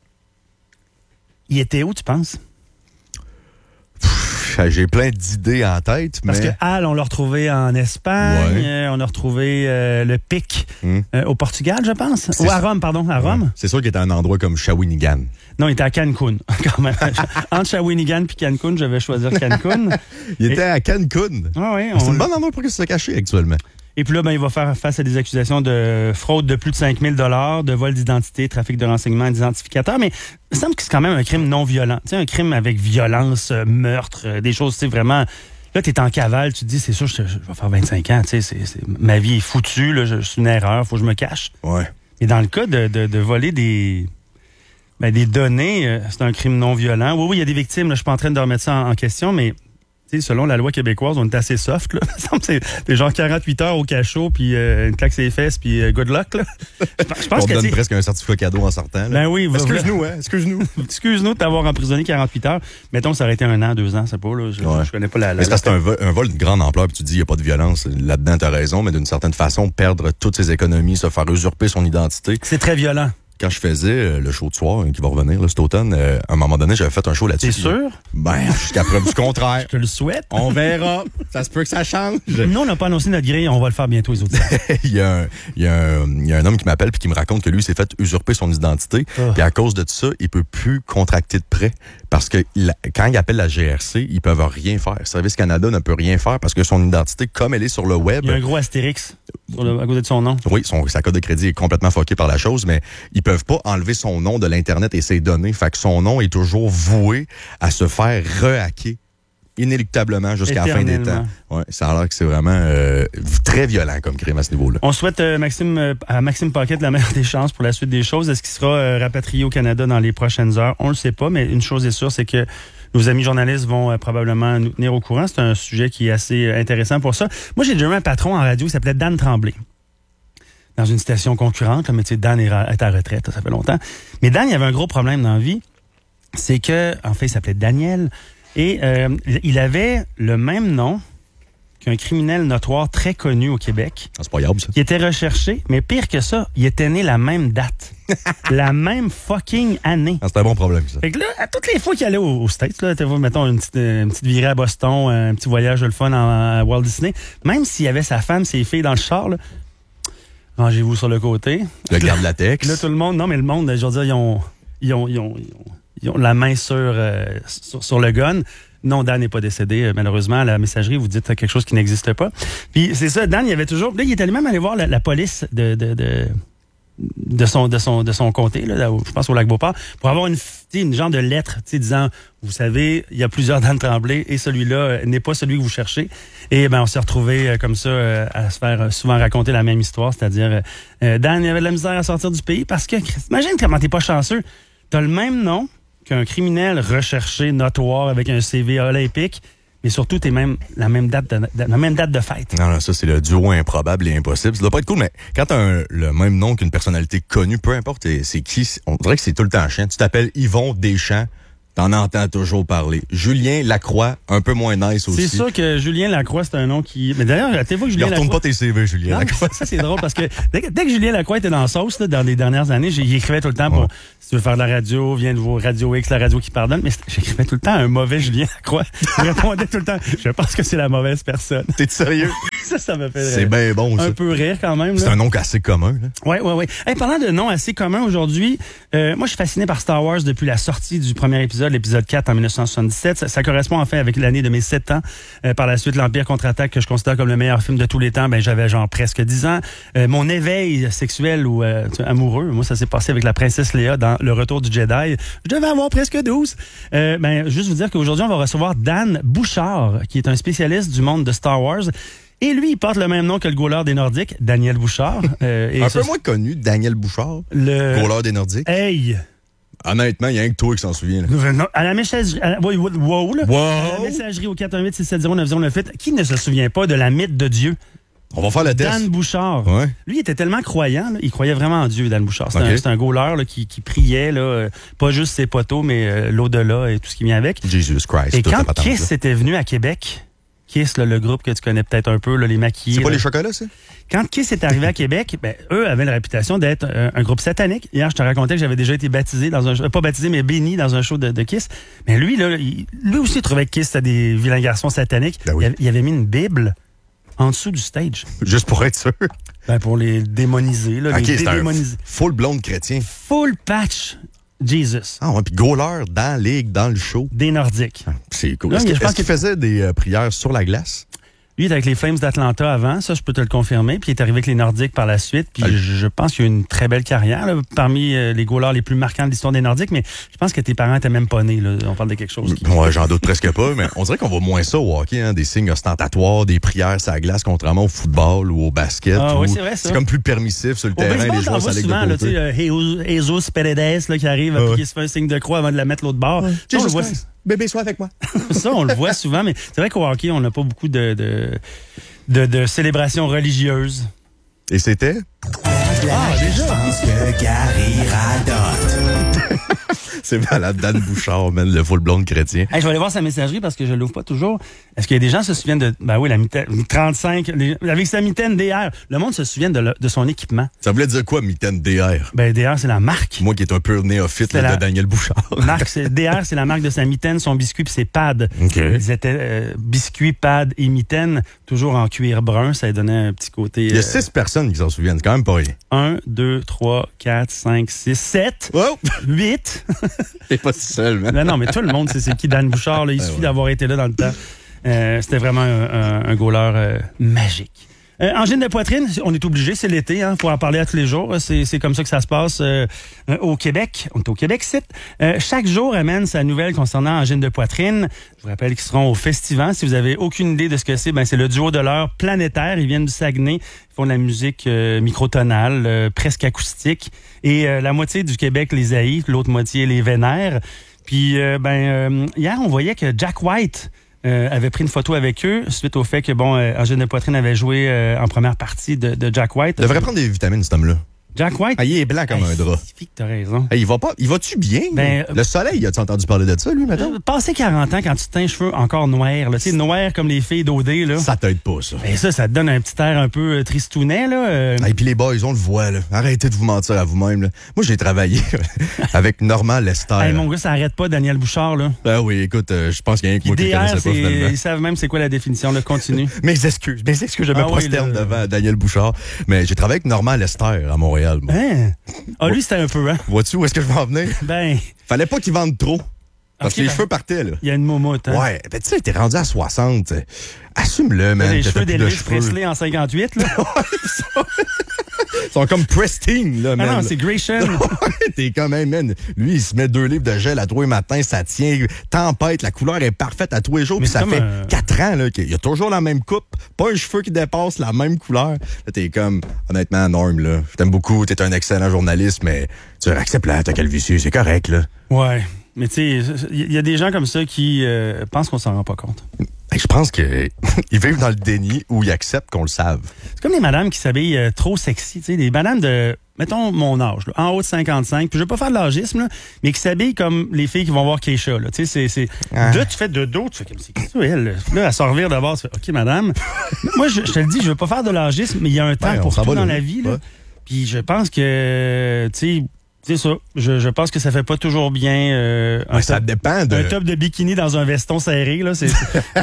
il était où, tu penses? J'ai plein d'idées en tête. Parce mais... que Al, on l'a retrouvé en Espagne, ouais. euh, on a retrouvé euh, le Pic hum. euh, au Portugal, je pense. C'est Ou à Rome, pardon, à Rome. Ouais. C'est sûr qu'il était à un endroit comme Shawinigan. Non, il était à Cancun, quand même. Entre Shawinigan et Cancun, je vais choisir Cancun. Il était Et... à Cancun. Ah oui, on... C'est un bon endroit pour qu'il se cache actuellement. Et puis là, ben, il va faire face à des accusations de fraude de plus de cinq mille dollars, de vol d'identité, trafic de renseignements d'identificateurs. Mais il me semble que c'est quand même un crime non violent. Tu sais, un crime avec violence, euh, meurtre, euh, des choses, tu sais, vraiment... Là, t'es en cavale, tu te dis, c'est sûr, je, je vais faire vingt-cinq ans, tu sais, c'est, c'est, ma vie est foutue, là, je, c'est une erreur, faut que je me cache. Ouais. Et dans le cas de, de, de voler des... Ben, des données, euh, c'est un crime non violent. Oui, oui, il y a des victimes, là, je suis pas en train de remettre ça en, en question, mais... selon la loi québécoise, on est assez soft. Là. C'est, c'est genre quarante-huit heures au cachot, puis euh, une claque ses fesses, puis euh, good luck. Là. Je pense on que donne presque un certificat cadeau en sortant. Là. Ben oui. Excuse-nous, hein. Excuse-nous. Excuse-nous de t'avoir emprisonné quarante-huit heures. Mettons que ça aurait été un an, deux ans, c'est pas. Là. Je, ouais. je connais pas la. la mais c'est parce que c'est un vol, un vol de grande ampleur, puis tu dis, il n'y a pas de violence. Là-dedans, t'as raison, mais d'une certaine façon, perdre toutes ses économies, se faire usurper son identité. C'est très violent. Quand je faisais euh, le show de soir, hein, qui va revenir là, cet automne, euh, à un moment donné, j'avais fait un show là-dessus. T'es sûr? Ben, jusqu'à preuve du contraire. Je te le souhaite. On verra. Ça se peut que ça change. Nous, on n'a pas annoncé notre grille, on va le faire bientôt, les autres. il, y a un, il, y a un, il y a un homme qui m'appelle puis qui me raconte que lui s'est fait usurper son identité. Oh. Puis à cause de tout ça, il peut plus contracter de prêt. Parce que il, quand il appelle la G R C, ils peuvent rien faire. Service Canada ne peut rien faire parce que son identité, comme elle est sur le web... Il y a un gros astérix sur le, à côté de son nom. Oui, son, sa code de crédit est complètement fucké par la chose, mais ils peuvent pas enlever son nom de l'Internet et ses données. Fait que son nom est toujours voué à se faire re-hacker inéluctablement jusqu'à la fin des temps. Ouais, ça a l'air que c'est vraiment euh, très violent comme crime à ce niveau-là. On souhaite euh, Maxime, euh, à Maxime Paquette la meilleure des chances pour la suite des choses. Est-ce qu'il sera euh, rapatrié au Canada dans les prochaines heures? On le sait pas, mais une chose est sûre, c'est que nos amis journalistes vont euh, probablement nous tenir au courant. C'est un sujet qui est assez euh, intéressant pour ça. Moi, j'ai déjà eu un patron en radio qui s'appelait Dan Tremblay. Dans une station concurrente, mais tu sais, Dan est à la retraite, ça fait longtemps. Mais Dan, il y avait un gros problème dans la vie. C'est que, en fait, il s'appelait Daniel. Et euh, il avait le même nom qu'un criminel notoire très connu au Québec. Ah, c'est pas grave, ça. Qui était recherché, mais pire que ça, il était né la même date. La même fucking année. Ah, c'est un bon problème, ça. Fait que là, à toutes les fois qu'il allait aux, aux States, là, mettons une petite, une petite virée à Boston, un petit voyage de le fun à Walt Disney, même s'il y avait sa femme, ses filles dans le char, là, rangez-vous sur le côté. Le garde latex. Là, tout le monde, non, mais le monde, je veux dire, ils ont, ils ont, ils ont, ils ont Ils ont la main sur, euh, sur, sur le gun. Non, Dan n'est pas décédé, euh, malheureusement. À la messagerie, vous dites quelque chose qui n'existe pas. Puis c'est ça, Dan, il avait toujours... Là, il était lui-même allé voir la, la police de, de, de, de, son, de, son, de son comté, là, je pense au Lac-Beauport, pour avoir une, une genre de lettre disant, vous savez, il y a plusieurs Dan Tremblay et celui-là euh, n'est pas celui que vous cherchez. Et ben on s'est retrouvés euh, comme ça euh, à se faire euh, souvent raconter la même histoire, c'est-à-dire euh, Dan, il avait de la misère à sortir du pays parce que, imagine comment t'es pas chanceux. T'as le même nom qu'un criminel recherché, notoire, avec un C V olympique, mais surtout, t'es même la même date de, la même date de fête. Non, non, ça, c'est le duo improbable et impossible. Ça doit pas être cool, mais quand t'as un, le même nom qu'une personnalité connue, peu importe c'est qui, on dirait que c'est tout le temps chiant. Tu t'appelles Yvon Deschamps, T'en entends toujours parler. Julien Lacroix, un peu moins nice aussi. C'est sûr que Julien Lacroix, c'est un nom qui... Mais d'ailleurs, à tes fois que Julien Lacroix... Ne retourne pas tes C V, Julien non, Lacroix. Ça, c'est drôle parce que dès, que dès que Julien Lacroix était dans la sauce, là, dans les dernières années, j'écrivais tout le temps pour... Ouais. Si tu veux faire de la radio, viens de voir Radio X, la radio qui pardonne. Mais j'écrivais tout le temps un mauvais Julien Lacroix. Je répondais tout le temps, je pense que c'est la mauvaise personne. T'es sérieux? Ça, ça me fait C'est bien bon, ça. Un peu rire quand même. C'est un nom assez commun. Oui, oui, oui. Hey, parlant de noms assez communs aujourd'hui, euh, moi, je suis fasciné par Star Wars depuis la sortie du premier épisode, l'épisode quatre en dix-neuf cent soixante-dix-sept. Ça, ça correspond en fait avec l'année de mes sept ans. Euh, par la suite, l'Empire contre-attaque, que je considère comme le meilleur film de tous les temps, ben j'avais genre presque dix ans. Euh, mon éveil sexuel ou euh, amoureux, moi, ça s'est passé avec la princesse Léa dans Le Retour du Jedi. Je devais avoir presque douze. Euh, ben, juste vous dire qu'aujourd'hui, on va recevoir Dan Bouchard, qui est un spécialiste du monde de Star Wars. Et lui, il porte le même nom que le goaler des Nordiques, Daniel Bouchard. Euh, et un ça, peu moins connu, Daniel Bouchard, le goaler des Nordiques. Hey! Honnêtement, il y a rien que toi qui s'en souviens. Là. Non, à la messagerie, à la, wow, wow, là, wow. À la messagerie au quatre un huit six sept zéro neuf zéro neuf huit, qui ne se souvient pas de la mythe de Dieu? On va faire le test. Dan Bouchard. Ouais. Lui, il était tellement croyant, là, il croyait vraiment en Dieu, Dan Bouchard. C'est okay. un, un goaler là, qui, qui priait, là, euh, pas juste ses poteaux, mais euh, l'au-delà et tout ce qui vient avec. Jesus Christ. Et quand Kiss était venu à Québec, Kiss, là, le groupe que tu connais peut-être un peu, là, les maquillés. C'est pas là. les chocolats, ça? Quand Kiss est arrivé à Québec, ben, eux avaient la réputation d'être un, un groupe satanique. Hier, je te racontais que j'avais déjà été baptisé dans un... Pas baptisé, mais béni dans un show de, de Kiss. Mais lui, là, il, lui aussi, il trouvait que Kiss c'était des vilains garçons sataniques. Ben oui. il, avait, il avait mis une Bible en dessous du stage. Juste pour être sûr? Ben, pour les démoniser, là. OK, les c'est un full blonde chrétien. Full patch Jesus. Ah ouais, puis goaler dans la ligue, dans le show. Des Nordiques. Ah, c'est cool. Est-ce, est-ce qu'il qu'il faisait des euh, prières sur la glace? Lui, il était avec les Flames d'Atlanta avant, ça, je peux te le confirmer. Puis il est arrivé avec les Nordiques par la suite. Puis Allez. je, je pense qu'il a eu une très belle carrière là, parmi euh, les goalers les plus marquants de l'histoire des Nordiques. Mais je pense que tes parents étaient même pas nés. Là. On parle de quelque chose qui... Ouais, j'en doute presque pas. Mais on dirait qu'on voit moins ça au hockey, hein, des signes ostentatoires, des prières sur la glace, contrairement au football ou au basket. Ah, ou... oui, c'est vrai, ça. C'est comme plus permissif sur le au terrain. baseball, les joueurs, ça souvent, là, tu sais, euh, Jesus Paredes là, qui arrive ah, et qui se fait un signe de croix avant de la mettre l'autre bord. Ouais. Ça, on le voit... Bébé, sois avec moi. Ça, on le voit souvent. Mais c'est vrai qu'au hockey, on n'a pas beaucoup de... de... De, de célébrations religieuses. Et c'était? Ah, déjà! Je pense que Gary radote. C'est malade, Dan Bouchard, man, le full blonde chrétien. Hey, je vais aller voir sa messagerie parce que je l'ouvre pas toujours. Est-ce que des gens se souviennent de... Ben oui, la mitaine, trente-cinq, les, avec sa mitaine D R. Le monde se souvient de, le, de son équipement. Ça voulait dire quoi, mitaine D R? Ben, D R, c'est la marque. Moi qui est un peu néophyte là, la... de Daniel Bouchard. Marque, c'est, D R, c'est la marque de sa mitaine, son biscuit puis ses pads. Okay. Ils étaient euh, biscuits, pads et mitaine, toujours en cuir brun. Ça donnait un petit côté... Il y a euh... six personnes qui s'en souviennent, c'est quand même pas rien. Un, deux, trois, quatre, cinq, six, sept, oh! huit. T'es pas si seul, man. Non, non, mais tout le monde sait c'est qui Dan Bouchard. Là. Il suffit ouais. d'avoir été là dans le temps. Euh, c'était vraiment un, un, un goaler euh, magique. Euh, angine de poitrine, on est obligé, c'est l'été, hein, pour en parler à tous les jours. C'est, c'est comme ça que ça se passe euh, euh, au Québec. On est au Québec, c'est. Euh, chaque jour amène sa nouvelle concernant angine de poitrine. Je vous rappelle qu'ils seront au Festival. Si vous avez aucune idée de ce que c'est, ben c'est le duo de l'heure Planétaire. Ils viennent du Saguenay. Ils font de la musique euh, microtonale, euh, presque acoustique. Et euh, la moitié du Québec les haït, l'autre moitié les vénère. Puis, euh, ben, euh, hier, on voyait que Jack White euh, avait pris une photo avec eux suite au fait que, bon, euh, Angine de poitrine avait joué euh, en première partie de, de Jack White. Il devrait prendre des vitamines, cet homme-là. Jack White? Ah, il est blanc comme hey, un drap. C'est que t'as raison. Hey, il va pas, il va-tu bien? Ben, le soleil, as-tu entendu parler de ça, lui, maintenant? Euh, passé quarante ans, quand tu teins les cheveux encore noirs, là, tu sais, noirs comme les filles d'O D, là. Ça t'aide pas, ça. Ben, ça, ça te donne un petit air un peu euh, tristounet, là. Euh... Et puis les boys, on le voit, là. Arrêtez de vous mentir à vous-même, là. Moi, j'ai travaillé avec Normand Lester. Hey, mon gars, ça arrête pas, Daniel Bouchard, là. Ah oui, écoute, euh, je pense qu'il y a un que moi qui ne connaissais pas, finalement. Ils savent même c'est quoi la définition, là. Continue. Mes excuses, mes excuses, je me ah, prosterne oui, devant Daniel Bouchard. Mais j'ai travaillé avec Normand Lester à Montréal. Bon. Hein? Ah, lui, c'était un peu, hein? Vois-tu où est-ce que je vais en venir? Ben. Fallait pas qu'il vende trop. Parce okay, que les ben, cheveux partaient, là. Il y a une moumoute, hein? Ouais. Ben, tu sais, t'es rendu à soixante. Assume-le, man. Les cheveux d'Elvis Presley en cinquante-huit, là. Ils sont comme pristine, là, man. Ah non, c'est Grayson. T'es quand même, man. Lui, il se met deux livres de gel à tous les matins, ça tient. Tempête, la couleur est parfaite à tous les jours. Puis ça fait un... quatre ans, là, qu'il y a toujours la même coupe, pas un cheveu qui dépasse la même couleur. Là, t'es comme, honnêtement, Norm, là. Je t'aime beaucoup, t'es un excellent journaliste, mais tu acceptes là, ta calvitie, c'est correct, là. Ouais. Mais tu sais, il y a des gens comme ça qui euh, pensent qu'on s'en rend pas compte. Je pense qu'ils vivent dans le déni où ils acceptent qu'on le save. C'est comme les madames qui s'habillent euh, trop sexy. Tu sais, des madames de, mettons, mon âge, là, en haut de cinquante-cinq. Puis je veux pas faire de l'âgisme, là, mais qui s'habillent comme les filles qui vont voir Keisha. Là. Tu sais, c'est, c'est... Ah. Là, tu fais de dos, tu fais comme c'est ça, elle. Là, à s'en revire d'abord, tu fais OK, madame. Moi, je, je te le dis, je veux pas faire de l'âgisme, mais il y a un temps ouais, pour tout dans la vie. Là. Ouais. Puis je pense que, tu sais, c'est ça. Je, je pense que ça fait pas toujours bien. Euh, un ouais, ça top, dépend de... Un top de bikini dans un veston serré, là, c'est,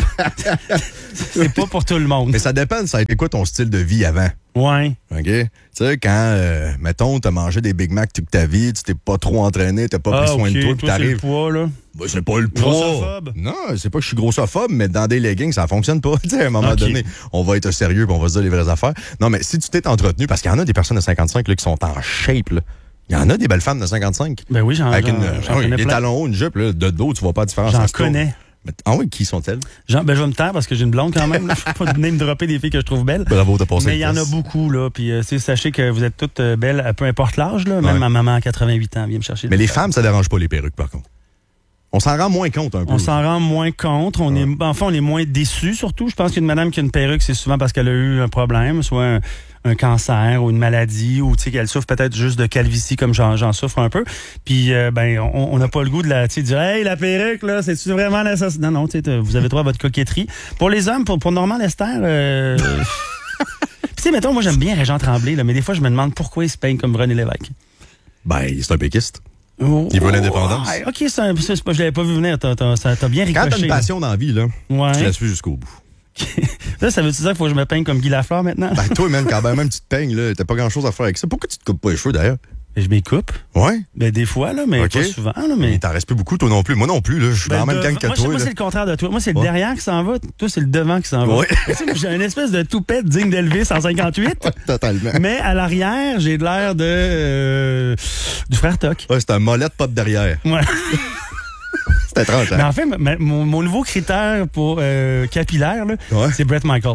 c'est pas pour tout le monde. Mais ça dépend, ça a été quoi ton style de vie avant? Ouais. OK? Tu sais, quand, euh, mettons, t'as mangé des Big Mac toute ta vie, tu t'es pas trop entraîné, t'as pas ah, pris soin okay. de toi, puis t'arrives... c'est le poids, là? Ben, c'est pas le poids. Grossophobe? Non, c'est pas que je suis grossophobe, mais dans des leggings, ça fonctionne pas. Tu sais, à un moment okay. donné, on va être sérieux puis on va se dire les vraies affaires. Non, mais si tu t'es entretenu, parce qu'il y en a des personnes de cinquante-cinq là, qui sont en shape, là. Il y en a des belles femmes de cinquante-cinq. Ben oui, j'en, Avec j'en, une, j'en oui, connais des plein. talons hauts, une jupe, là, de dos, tu vois pas la différence. J'en connais. Mais, ah oui, qui sont-elles? Jean, ben, je vais me taire parce que j'ai une blonde quand même. Là. Je ne peux pas name dropper des filles que je trouve belles. Bravo, t'as passé. Mais il y en a beaucoup, là. Puis, euh, sachez que vous êtes toutes euh, belles, peu importe l'âge, là. Même ouais. ma maman à quatre-vingt-huit ans vient me chercher. Mais les femmes, ça dérange pas les perruques, par contre. On s'en rend moins compte un peu. On s'en rend moins compte. On ouais. est, enfin, on est moins déçus, surtout. Je pense qu'une madame qui a une perruque, c'est souvent parce qu'elle a eu un problème, soit un, un cancer ou une maladie, ou tu sais qu'elle souffre peut-être juste de calvitie, comme j'en, j'en souffre un peu. Puis, euh, ben, on n'a pas le goût de la, tu sais, dire, hey, la perruque, là, c'est-tu vraiment nécessaire? Non, non, tu sais, vous avez droit à votre coquetterie. Pour les hommes, pour, pour Normand Lester, euh... Puis, tu sais, mettons, moi, j'aime bien Régent Tremblay, là, mais des fois, je me demande pourquoi il se peigne comme René Lévesque. Ben, c'est un péquiste. Oh, il veut l'indépendance. Oh, OK, c'est un, c'est pas, je l'avais pas vu venir. T'as, t'as, t'as bien ricoché. Quand t'as une passion dans la vie, là, ouais. tu la suis jusqu'au bout. Là, ça veut-tu dire qu'il faut que je me peigne comme Guy Lafleur maintenant? Ben, toi, même, quand même, tu te peignes, là, t'as pas grand-chose à faire avec ça. Pourquoi tu te coupes pas les cheveux, d'ailleurs? Ben, je m'y coupe. Ouais? Ben, des fois, là, mais okay. pas souvent, là, mais... mais t'en restes plus beaucoup, toi non plus. Moi non plus, là. Je suis ben, dans la même gang que moi, toi. Moi, là. c'est le contraire de toi. Moi, c'est le ouais. derrière qui s'en va. Toi, c'est le devant qui s'en va. Ouais. J'ai une espèce de toupette digne d'Elvis en cinquante-huit. Totalement. Mais à l'arrière, j'ai de l'air de... Euh, du frère Toc. Ouais, c'est un molette pas de derrière. Ouais. C'est étrange, hein? Mais en fait, ma, mon, mon nouveau critère pour euh, capillaire, là, ouais. c'est Bret Michael.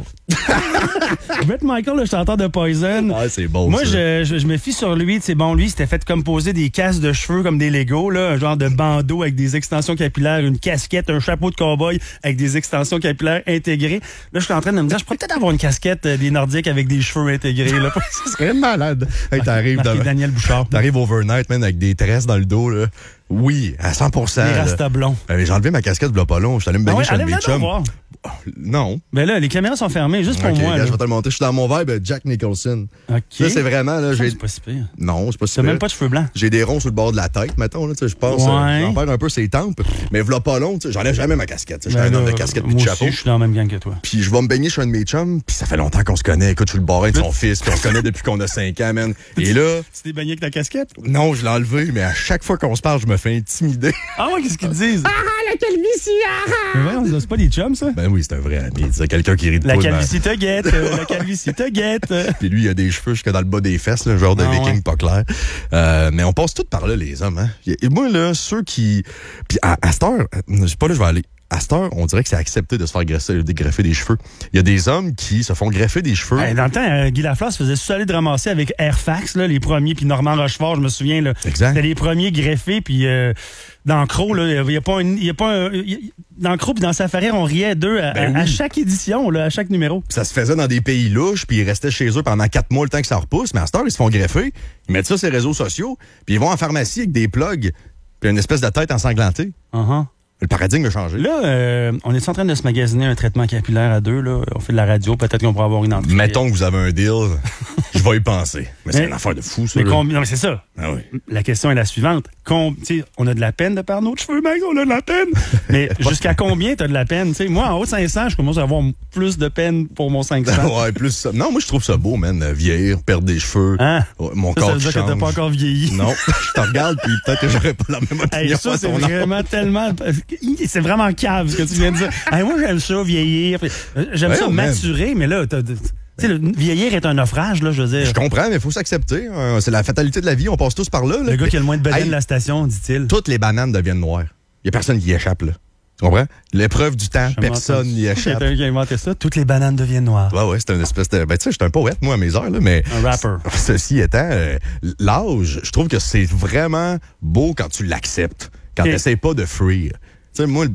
Bret Michael, le chanteur de Poison. Ah, c'est bon. Moi, ça. Je, je, je me fie sur lui. C'est bon, lui, il s'était fait composer des casses de cheveux comme des Legos, là, un genre de bandeau avec des extensions capillaires, une casquette, un chapeau de cow-boy avec des extensions capillaires intégrées. Là, je suis en train de me dire, je pourrais peut-être avoir une casquette euh, des Nordiques avec des cheveux intégrés. Là. Ça serait malade. Hey, t'arrives dans... Daniel Bouchard. T'arrives overnight, man, avec des tresses dans le dos, là. Oui, à cent pour cent. Les rastas blonds. Euh, j'ai enlevé ma casquette de pas long. Je suis allé me baigner ah ouais, chez un chum. Voir. Non. Ben là, les caméras sont fermées, juste pour okay, moi. Là, là. Je vais te le montrer. Je suis dans mon vibe Jack Nicholson. OK. Là, c'est vraiment... Là, ça, j'ai... c'est pas si pire. Non, c'est pas si pire. pire. T'as même pas de cheveux blancs. J'ai des ronds sur le bord de la tête, mettons. Là, je pense. Ouais. Euh, j'en perds un peu ses tempes. Mais v'là pas long, j'enlève jamais ma casquette. Je suis ben un homme de casquette puis de chapeau. Moi aussi, je suis dans la même gang que toi. Puis je vais me baigner chez un de mes chums. Puis ça fait longtemps qu'on se connaît. Écoute, je suis le barin de son fils. Puis on se connaît depuis qu'on a cinq ans, man. Et là... Tu t'es baigné avec ta casquette? Non, je l'ai enlevé. Mais à chaque fois qu'on se parle, je me fais intimider. Ah ouais, qu'est-ce qu'ils disent? Ah, la calvitie! Ah! Mais ouais, c'est pas des chums, ça? Ben oui, c'est un vrai ami. C'est quelqu'un qui rit de La poule, calvitie te guette, euh, la calvitie te guette. Puis lui, il a des cheveux jusque dans le bas des fesses, là, genre de ah, viking ouais. pas clair. Euh, mais on passe tout par là, les hommes. Hein? Et moi, là, ceux qui... Puis à, à cette heure, je sais pas là, je vais aller... À cette heure, on dirait que c'est accepté de se faire greffer, greffer des cheveux. Il y a des hommes qui se font greffer des cheveux. Hey, dans le temps, euh, Guy Lafleur se faisait aller de ramasser avec Airfax, là, les premiers, puis Normand Rochefort, je me souviens. Là, exact. C'était les premiers greffés, puis euh, dans Croc, là, il y a pas un... Y a pas un y, dans Croc puis dans Safari, on riait d'eux à, ben à, oui. à chaque édition, là, à chaque numéro. Pis ça se faisait dans des pays louches, puis ils restaient chez eux pendant quatre mois le temps que ça repousse. Mais à cette heure, ils se font greffer, ils mettent ça sur les réseaux sociaux, puis ils vont en pharmacie avec des plugs, puis une espèce de tête ensanglantée. Uh-huh. Le paradigme a changé. Là, euh, on est en train de se magasiner un traitement capillaire à deux. Là. On fait de la radio, peut-être qu'on pourra avoir une entrée. Mettons que vous avez un deal, je vais y penser. Mais c'est mais, une affaire de fou, ça. Mais combi- non, mais c'est ça. Ah oui. La question est la suivante. Com- on a de la peine de perdre nos cheveux, Max, on a de la peine. Mais jusqu'à combien tu as de la peine? T'sais, moi, en haut de cinq cents, je commence à avoir plus de peine pour mon cinq cents. Ouais, plus ça. Non, moi, je trouve ça beau, man. Vieillir, perdre des cheveux. Hein? Ouais, mon ça, corps ça veut dire change. que t'as pas encore vieilli. Non. Je te regarde, puis peut-être que j'aurais pas la même opinion. Hey, ça, c'est vraiment tellement... C'est vraiment cave, ce que tu viens de dire. Hey, moi, j'aime ça, vieillir. J'aime ouais, ça, maturer, mais là, t'as... Tu sais, le vieillir est un naufrage, là, je veux dire. Je comprends, mais il faut s'accepter. Hein. C'est la fatalité de la vie, on passe tous par là. là. Le gars qui a le moins de bananes hey, de la station, dit-il. Toutes les bananes deviennent noires. Il n'y a personne qui y échappe, là. Tu comprends? L'épreuve du temps, personne n'y échappe. Quelqu'un qui a inventé ça, toutes les bananes deviennent noires. Ouais, ouais, c'est une espèce de... Ben, tu sais, je suis un poète, moi, à mes heures, là, mais... Un rapper. Ceci étant, euh, l'âge, je trouve que c'est vraiment beau quand tu l'acceptes. Quand okay. tu n'essaies pas de freer. Tu sais, moi...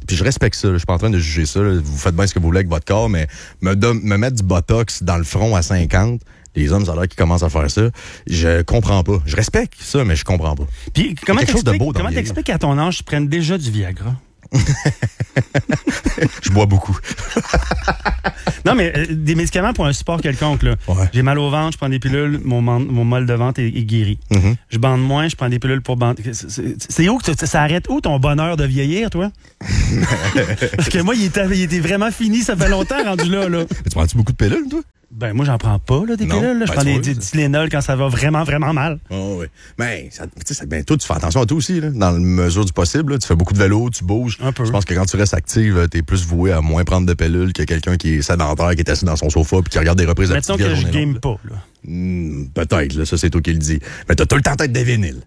puis je respecte ça, là, je suis pas en train de juger ça, là. Vous faites bien ce que vous voulez avec votre corps, mais me, don- me mettre du Botox dans le front à cinquante, les hommes, ça a l'air qu'ils commencent à faire ça, je comprends pas. Je respecte ça, mais je comprends pas. Puis comment t'expliques, comment t'expliques qu'à ton âge, tu prennes déjà du Viagra? Je bois beaucoup. Non, mais euh, des médicaments pour un support quelconque. Là. Ouais. J'ai mal au ventre, je prends des pilules, mon, mon mal de ventre est, est guéri. Mm-hmm. Je bande moins, je prends des pilules pour bander. C'est, c'est où que tu, ça arrête où ton bonheur de vieillir, toi? Parce que moi, il était, il était vraiment fini, ça fait longtemps rendu là. là. Mais tu prends-tu beaucoup de pilules, toi? Ben, moi, j'en prends pas, là, des non, pilules. Là. Je ben, prends des, des Tylenol quand ça va vraiment, vraiment mal. Oh, oui. Ben, ça, ça, ben, toi, tu fais attention à toi aussi, là, dans la mesure du possible. Là. Tu fais beaucoup de vélo, tu bouges. Un peu. Je pense que quand tu restes active, t'es plus voué à moins prendre de pilules que quelqu'un qui est sédentaire, qui est assis dans son sofa puis qui regarde des reprises de Mettons que je game pas, là. Mmh, peut-être, là, ça, c'est toi qui le dis. Mais t'as tout le temps tête des vinyles.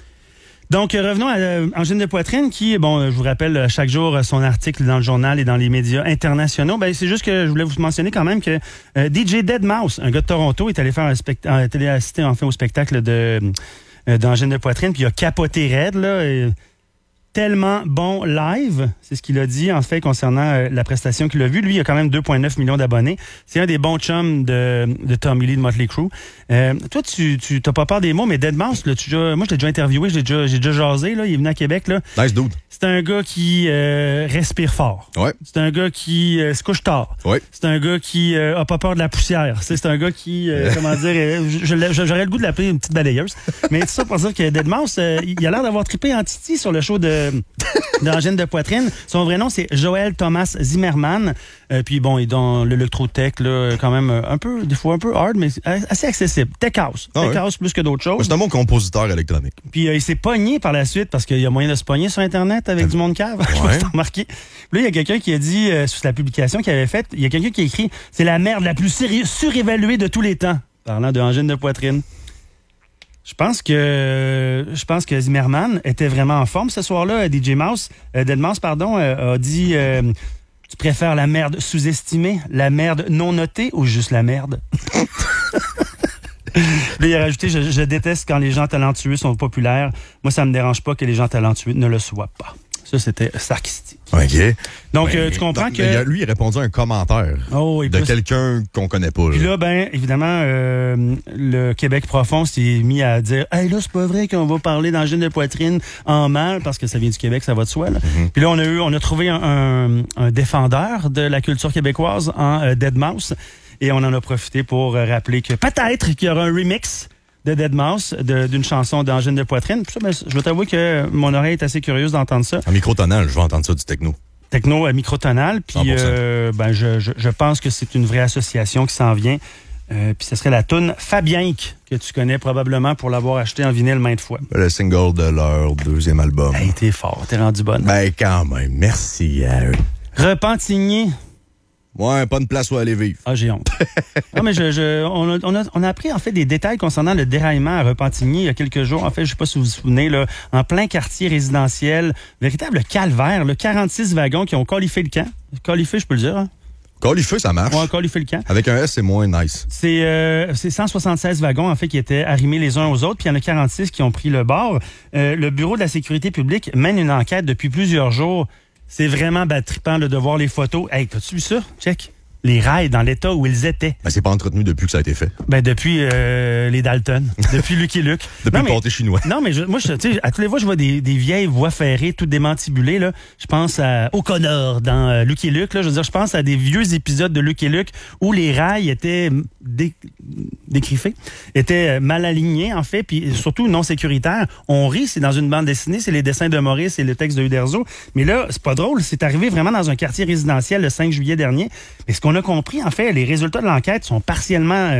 Donc, revenons à euh, Angine de poitrine qui, bon, je vous rappelle chaque jour son article dans le journal et dans les médias internationaux. Ben, c'est juste que je voulais vous mentionner quand même que euh, D J Deadmau5, un gars de Toronto, est allé faire un spectacle, euh, allé assister enfin au spectacle de euh, d'Angine de poitrine, puis il a capoté raide, là. Et tellement bon live, c'est ce qu'il a dit en fait concernant euh, la prestation qu'il a vue. Lui, il a quand même deux virgule neuf millions d'abonnés. C'est un des bons chums de, de Tommy Lee de Motley Crue. Euh, toi, tu tu t'as pas peur des mots, mais Deadmau5, là, tu déjà, moi je l'ai déjà interviewé, j'ai déjà j'ai déjà jasé là, il est venu à Québec là. Nice dude. C'est un gars qui euh, respire fort. Ouais. C'est un gars qui euh, se couche tard. Ouais. C'est un gars qui euh, a pas peur de la poussière. C'est, c'est un gars qui euh, comment dire, euh, je, je, j'aurais le goût de l'appeler une petite balayeuse. Mais tout ça pour dire que Deadmau5, euh, il a l'air d'avoir trippé en titi sur le show de d'Angine de poitrine. Son vrai nom, c'est Joël Thomas Zimmerman. Euh, puis bon, il est dans l'électrotech, là, quand même un peu, des fois un peu hard, mais assez accessible. Tech house. Ah Tech ouais. house plus que d'autres choses. C'est un bon compositeur électronique. Puis euh, il s'est pogné par la suite parce qu'il y a moyen de se pogner sur Internet avec du monde cave. Je sais pas si t'as remarqué. Puis là, il y a quelqu'un qui a dit, euh, sur la publication qu'il avait faite, il y a quelqu'un qui a écrit « C'est la merde la plus série- surévaluée de tous les temps », parlant de Angine de poitrine. Je pense que je pense que Zimmerman était vraiment en forme ce soir-là. D J Mouse, euh, Deadmau5, pardon, euh, a dit euh, tu préfères la merde sous-estimée, la merde non notée ou juste la merde? Là, il a rajouté je, je déteste quand les gens talentueux sont populaires. Moi, ça me dérange pas que les gens talentueux ne le soient pas. Ça, c'était sarcastique. OK. Donc, ben, euh, tu comprends donc, que... Il a, lui, il a répondu à un commentaire oh, oui, de plus... quelqu'un qu'on connaît pas. Là. Puis là, ben, évidemment, euh, le Québec profond s'est mis à dire « Hey, là, c'est pas vrai qu'on va parler d'angine de poitrine en mal, parce que ça vient du Québec, ça va de soi. » mm-hmm. Puis là, on a eu, on a trouvé un, un, un défendeur de la culture québécoise en euh, Deadmau5, et on en a profité pour euh, rappeler que peut-être qu'il y aura un remix de Deadmau5, de, d'une chanson d'Angine de poitrine. Puis ça, ben, je vais t'avouer que mon oreille est assez curieuse d'entendre ça. En microtonal, je vais entendre ça du techno. Techno à microtonal. Puis euh, ben, je, je, je pense que c'est une vraie association qui s'en vient. Euh, puis ce serait la toune Fabienque, que tu connais probablement pour l'avoir acheté en vinyle maintes fois. Le single de leur deuxième album. Hey, t'es fort, t'es rendu bonne. Ben quand même, merci à eux. Repentigny. Ouais, pas de place où aller vivre. Ah, j'ai honte. Non, mais je, je, on, a, on, a, on a appris en fait des détails concernant le déraillement à Repentigny il y a quelques jours. En fait, je sais pas si vous vous souvenez, là, en plein quartier résidentiel, véritable calvaire, là, quarante-six wagons qui ont qualifié le camp. Qualifié, je peux le dire, hein? Qualifié, ça marche. Ouais, qualifié le camp. Avec un S, c'est moins nice. C'est, euh, c'est cent soixante-seize wagons, en fait, qui étaient arrimés les uns aux autres, puis il y en a quarante-six qui ont pris le bord. Euh, le Bureau de la sécurité publique mène une enquête depuis plusieurs jours. C'est vraiment bad-trippant de voir les photos. Hey, t'as-tu vu ça? Check. Les rails dans l'état où ils étaient. Ben, c'est pas entretenu depuis que ça a été fait. Ben, depuis euh, les Dalton. Depuis Lucky Luke. Depuis non, le pâté chinois. Non, mais je, moi, je, tu sais, à tous les fois, je vois des, des vieilles voies ferrées toutes démantibulées, là. Je pense à O'Connor dans euh, Lucky Luke, là. Je veux dire, je pense à des vieux épisodes de Lucky Luke où les rails étaient dé, décriffés, étaient mal alignés, en fait, puis surtout non sécuritaires. On rit, c'est dans une bande dessinée, c'est les dessins de Maurice et le texte de Uderzo. Mais là, c'est pas drôle, c'est arrivé vraiment dans un quartier résidentiel le cinq juillet dernier. Mais ce qu'on a compris, en fait, les résultats de l'enquête sont partiellement euh,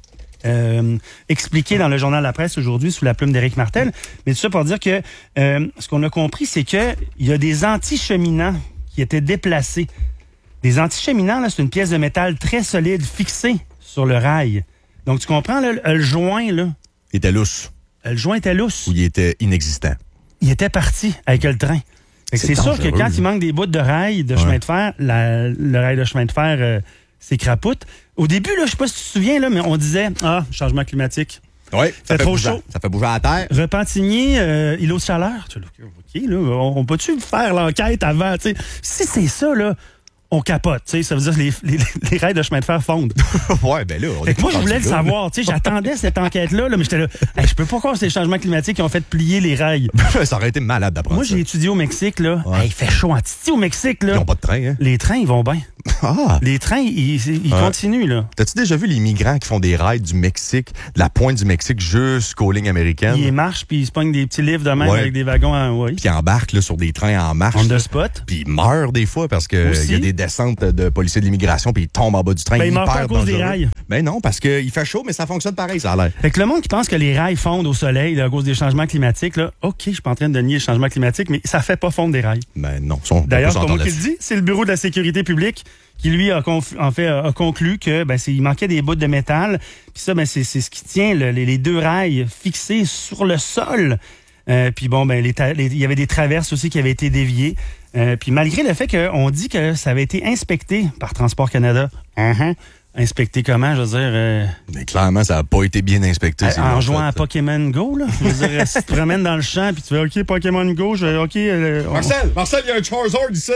euh, expliqués dans le journal La Presse aujourd'hui sous la plume d'Éric Martel. Mais tout ça pour dire que euh, ce qu'on a compris, c'est que il y a des anticheminants qui étaient déplacés. Des anticheminants, là, c'est une pièce de métal très solide fixée sur le rail. Donc, tu comprends, là, le, le joint, là... Il était lousse. Le joint était lousse. Ou il était inexistant. Il était parti avec le train. Fait que c'est, c'est sûr que quand il manque des bouts de rail de ouais. chemin de fer, la, le rail de chemin de fer euh, s'écrapoute. Au début, là, je sais pas si tu te souviens, là, mais on disait « Ah, changement climatique. Oui, ça fait trop bouger, chaud. Ça fait bouger à la terre. Repentigny, euh, îlot de chaleur. OK, là, on, on peut-tu faire l'enquête avant? T'sais? Si c'est ça, là, on capote. T'sais, ça veut dire que les, les, les rails de chemin de fer fondent. Ouais, ben là, on est moi, je voulais le savoir. J'attendais cette enquête-là, là, mais j'étais là. Hey, je peux pas croire que c'est les changements climatiques qui ont fait plier les rails. Ça aurait été malade d'apprendre Moi, ça. j'ai étudié au Mexique. Là. Ouais. Hey, il fait chaud en titi au Mexique. Là. Ils n'ont pas de train. Hein? Les trains, ils vont bien. Ah! Les trains, ils, ils ouais. continuent. Là. T'as-tu déjà vu les migrants qui font des rails du Mexique, de la pointe du Mexique jusqu'aux lignes américaines? Ils marchent, puis ils se pognent des petits livres de même ouais. avec des wagons. En... Ouais. Puis ils embarquent là, sur des trains en marche. On the spot. Puis ils meurent des fois parce qu'il y a des descentes de policiers de l'immigration, puis ils tombent en bas du train. Ben, ils meurent pas à cause dangereux. Des rails. Ben non, parce qu'il fait chaud, mais ça fonctionne pareil, ça a l'air. Fait que le monde qui pense que les rails fondent au soleil là, à cause des changements climatiques, là, OK, je suis pas en train de nier les changements climatiques, mais ça fait pas fondre des rails. Ben non. D'ailleurs, c'est pas moi qui le dis, c'est le Bureau de la sécurité publique qui, lui, a, conf... en fait, a conclu que ben, il manquait des bouts de métal. Puis ça, ben, c'est ce qui tient le, les, les deux rails fixés sur le sol. Euh, puis bon, ben, il les, y avait des traverses aussi qui avaient été déviées. Euh, puis malgré le fait qu'on dit que ça avait été inspecté par Transport Canada, uh-huh. Inspecté comment, je veux dire... Euh... Mais clairement, ça n'a pas été bien inspecté. Euh, en jouant fait. à Pokémon Go, là. Je veux dire, si tu te promènes dans le champ puis tu fais « OK, Pokémon Go, je vais OK... Euh, on... » Marcel, Marcel, il y a un Charizard ici.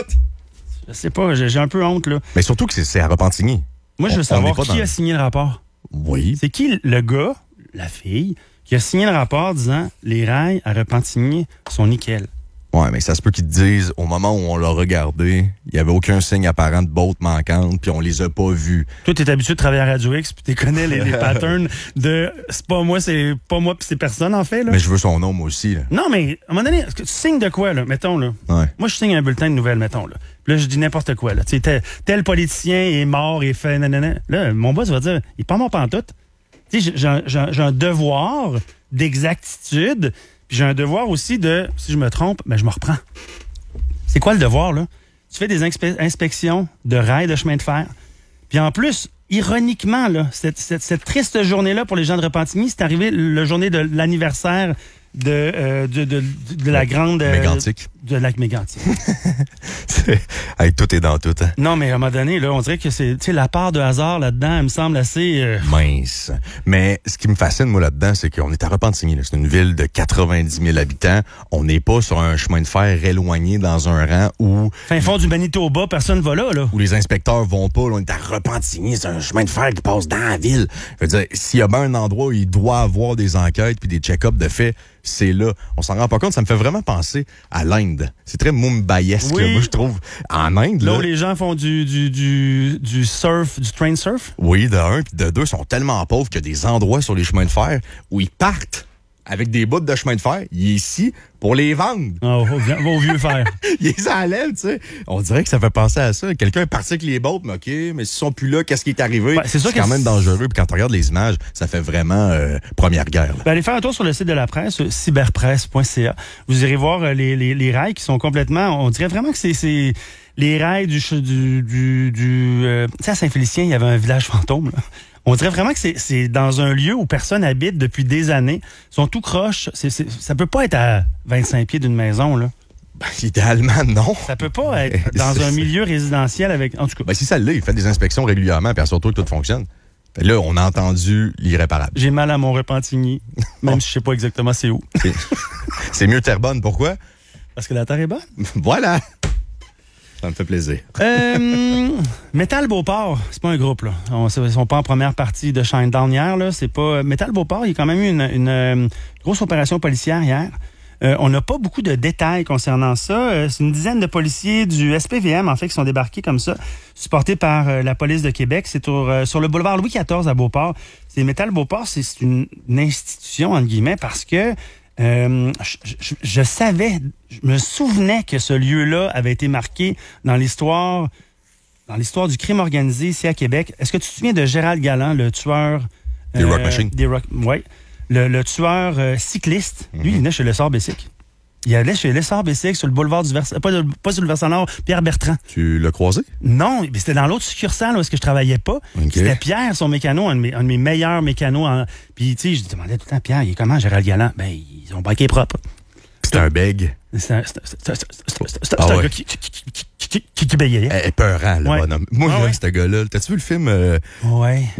Je sais pas, j'ai un peu honte, là. Mais surtout que c'est à Repentigny. Moi, je veux savoir qui dans... a signé le rapport. Oui. C'est qui le gars, la fille, qui a signé le rapport disant « Les rails à Repentigny sont nickel ». Ouais, mais ça se peut qu'ils te disent, au moment où on l'a regardé, il n'y avait aucun signe apparent de botte manquante, puis on les a pas vus. Toi, t'es habitué de travailler à Radio X, puis tu connais les, les patterns de c'est pas moi, c'est pas moi, puis c'est personne, en fait. Là. Mais je veux son nom, moi aussi. Là. Non, mais à un moment donné, tu signes de quoi, là? Mettons, là. Ouais. Moi, je signe un bulletin de nouvelles, mettons, là. Puis là, je dis n'importe quoi, là. Tu sais, tel, tel politicien est mort et fait nanana. Là, mon boss va dire, il est pas mort pantoute. Tu sais, j'ai, j'ai, j'ai un devoir d'exactitude. Puis j'ai un devoir aussi de, si je me trompe, ben je me reprends. C'est quoi le devoir, là? Tu fais des inspe- inspections de rails de chemin de fer. Puis en plus, ironiquement, là, cette, cette, cette triste journée-là pour les gens de Repentigny, c'est arrivé la journée de l'anniversaire de, euh, de, de, de, de la grande... Euh, Mégantic. De lac Mégantic. Hey, tout est dans tout. Hein? Non, mais à un moment donné, là, on dirait que c'est, tu sais, la part de hasard là-dedans, elle me semble assez... Euh... mince. Mais ce qui me fascine, moi, là-dedans, c'est qu'on est à Repentigny. Là. C'est une ville de quatre-vingt-dix mille habitants. On n'est pas sur un chemin de fer éloigné dans un rang où... Fin fond du Manitoba, personne ne va là, là. Où les inspecteurs vont pas. Là, on est à Repentigny. C'est un chemin de fer qui passe dans la ville. Je veux dire, s'il y a bien un endroit où il doit avoir des enquêtes puis des check-ups de fait, c'est là. On s'en rend pas compte. Ça me fait vraiment penser à l'Inde. C'est très Mumbaïesque, oui. Moi, je trouve. En Inde, là. Là où les gens font du, du, du, du surf, du train surf. Oui, de un. Puis de deux, sont tellement pauvres qu'il y a des endroits sur les chemins de fer où ils partent avec des bouts de chemin de fer. Il est ici pour les vendre. Oh, au vieux fer. Il les enlève, tu sais. On dirait que ça fait penser à ça. Quelqu'un est parti avec les bottes, mais OK, mais s'ils sont plus là, qu'est-ce qui est arrivé? Ben, c'est c'est quand même dangereux. Puis quand on regarde les images, ça fait vraiment euh, première guerre. Ben, allez faire un tour sur le site de la presse, cyberpresse point c a. Vous irez voir euh, les, les, les rails qui sont complètement... On dirait vraiment que c'est... c'est les rails du... du, du, du euh, tu sais, à Saint-Félicien, il y avait un village fantôme, là. On dirait vraiment que c'est, c'est dans un lieu où personne habite depuis des années. Ils sont tout croches. C'est, c'est, ça peut pas être à vingt-cinq pieds d'une maison, là. Ben, idéalement, non. Ça peut pas être dans un milieu résidentiel avec... En tout cas. Ben, si ça l'est, il fait des inspections régulièrement, puis surtout que tout fonctionne. Ben là, on a entendu l'irréparable. J'ai mal à mon Repentigny, même si je sais pas exactement c'est où. C'est, c'est mieux Terrebonne. Pourquoi? Parce que la terre est bonne. Voilà. Ça me fait plaisir. Euh, Métal Beauport, c'est pas un groupe, là. On, ils sont pas en première partie de Shinedown hier, là. C'est pas. Métal Beauport, il y a quand même eu une, une, une grosse opération policière hier. Euh, on n'a pas beaucoup de détails concernant ça. Euh, c'est une dizaine de policiers du S P V M, en fait, qui sont débarqués comme ça, supportés par euh, la police de Québec. C'est sur, euh, sur le boulevard Louis quatorze à Beauport. C'est Métal Beauport, c'est, c'est une, une institution, entre guillemets, parce que Euh, je, je, je savais, je me souvenais que ce lieu-là avait été marqué dans l'histoire, dans l'histoire du crime organisé ici à Québec. Est-ce que tu te souviens de Gérald Galland, le tueur des euh, Rock Machine, des Rock, ouais, le, le tueur euh, cycliste. Mm-hmm. Lui, il venait chez Lessard Bessic. Il allait chez Lessard Bessic sur le boulevard du Versant, pas, pas sur le versant nord, Pierre Bertrand. Tu l'as croisé? Non, mais c'était dans l'autre succursale où est-ce que je travaillais pas. Okay. C'était Pierre, son mécano, un de mes, un de mes meilleurs mécanos. En... Puis, tu sais, je demandais tout le temps, Pierre, il est comment, Gérald Galland? Ben, ils ont banqué propre. C'est un bègue. C'est un, c'est, c'est, c'est, c'est ah un ouais. gars qui, qui, qui, qui, qui, qui bégayait. Épeurant, le ouais. bonhomme. Moi, ah là, ouais. ce gars-là, t'as-tu vu le film euh, ouais. où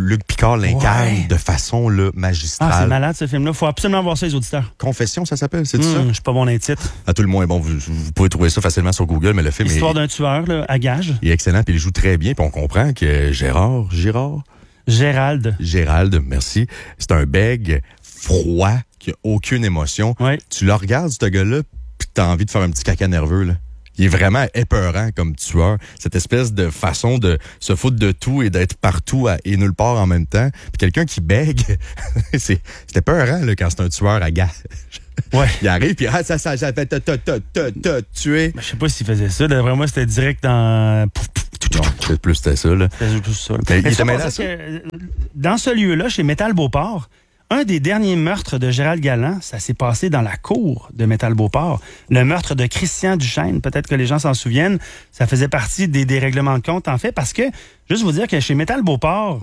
Luc Picard l'incarne ouais. de façon là, magistrale. Ah, c'est malade ce film-là. Faut absolument voir ça, les auditeurs. Confession, ça s'appelle, c'est mmh, ça? Je suis pas bon dans les titres. À tout le moins, bon, vous, vous pouvez trouver ça facilement sur Google, mais le film Histoire est... d'un tueur, là, à gage. Il est excellent, puis il joue très bien, puis on comprend que Gérard, Gérard? Gérald. Gérald, merci. C'est un bègue froid, qui a aucune émotion. Ouais. Tu le regardes, ce gars-là, puis t'as envie de faire un petit caca nerveux, là. Il est vraiment épeurant comme tueur. Cette espèce de façon de se foutre de tout et d'être partout à, et nulle part en même temps. Puis quelqu'un qui bègue, c'est, c'est épeurant là, quand c'est un tueur à gage. Ouais. Il arrive, puis ah, ça, ça, ça fait te tuer. Je sais pas s'il faisait ça. D'après moi, c'était direct dans... Non, peut-être plus c'était ça. Là. C'était plus ça. Mais, Mais il ça, ça? Que, dans ce lieu-là, chez Métal Beauport, un des derniers meurtres de Gérald Galland, ça s'est passé dans la cour de Métal Beauport. Le meurtre de Christian Duchesne, peut-être que les gens s'en souviennent, ça faisait partie des, des règlements de compte, en fait, parce que, juste vous dire que chez Métal Beauport,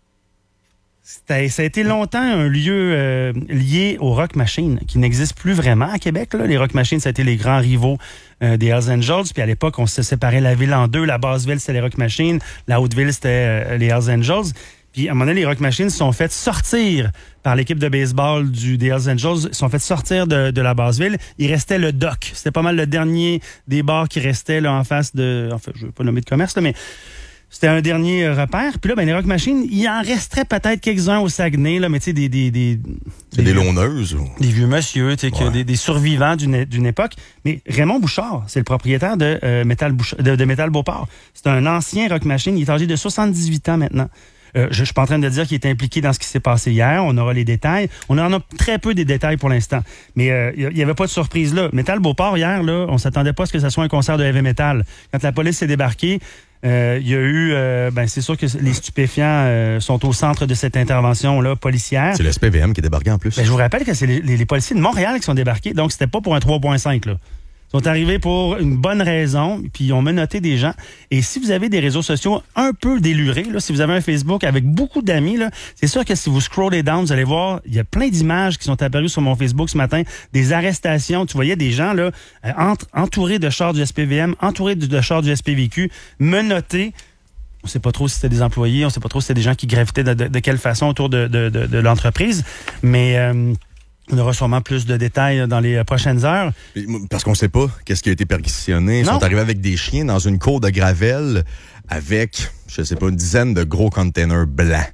ça a été longtemps un lieu euh, lié au Rock Machine, qui n'existe plus vraiment à Québec. Là. Les Rock Machines, ça a été les grands rivaux euh, des Hells Angels. Puis à l'époque, on se séparait la ville en deux. La Basse-Ville, c'était les Rock Machines. La Haute-Ville, c'était euh, les Hells Angels. Puis, à un moment donné, les Rock Machines se sont fait sortir par l'équipe de baseball du, des Hells Angels, se sont fait sortir de, de la Basse-Ville. Il restait le Dock. C'était pas mal le dernier des bars qui restait là, en face de... En fait, je ne veux pas nommer de commerce, là, mais c'était un dernier repère. Puis là, ben, les Rock Machines, il en resterait peut-être quelques-uns au Saguenay, là, mais tu sais, des... des, des C'est des, des loneuses. Ou... Des vieux monsieur, tu sais, ouais. des, des survivants d'une, d'une époque. Mais Raymond Bouchard, c'est le propriétaire de, euh, Métal, Bouchard, de, de Métal Beauport. C'est un ancien Rock Machine. Il est âgé de soixante-dix-huit ans maintenant. Euh, je ne suis pas en train de dire qu'il est impliqué dans ce qui s'est passé hier. On aura les détails. On en a très peu des détails pour l'instant. Mais euh, il n'y avait pas de surprise là. Métal Beauport, hier, là, on ne s'attendait pas à ce que ce soit un concert de heavy metal. Quand la police s'est débarquée, euh, il y a eu... Euh, ben, c'est sûr que les stupéfiants euh, sont au centre de cette intervention-là policière. C'est le S P V M qui est débarqué en plus. Ben, je vous rappelle que c'est les, les, les policiers de Montréal qui sont débarqués. Donc, c'était pas pour un trois point cinq, là. Ils sont arrivés pour une bonne raison, puis ils ont menotté des gens. Et si vous avez des réseaux sociaux un peu délurés, là, si vous avez un Facebook avec beaucoup d'amis, là, c'est sûr que si vous scrollez down, vous allez voir, il y a plein d'images qui sont apparues sur mon Facebook ce matin, des arrestations. Tu voyais des gens là entre, entourés de chars du S P V M, entourés de, de chars du S P V Q, menottés. On ne sait pas trop si c'était des employés, on ne sait pas trop si c'était des gens qui gravitaient de, de, de quelle façon autour de, de, de, de l'entreprise. Mais... Euh, on aura sûrement plus de détails dans les prochaines heures. Parce qu'on ne sait pas qu'est-ce qui a été perquisitionné. Ils non. sont arrivés avec des chiens dans une cour de Gravel avec, je sais pas, une dizaine de gros containers blancs.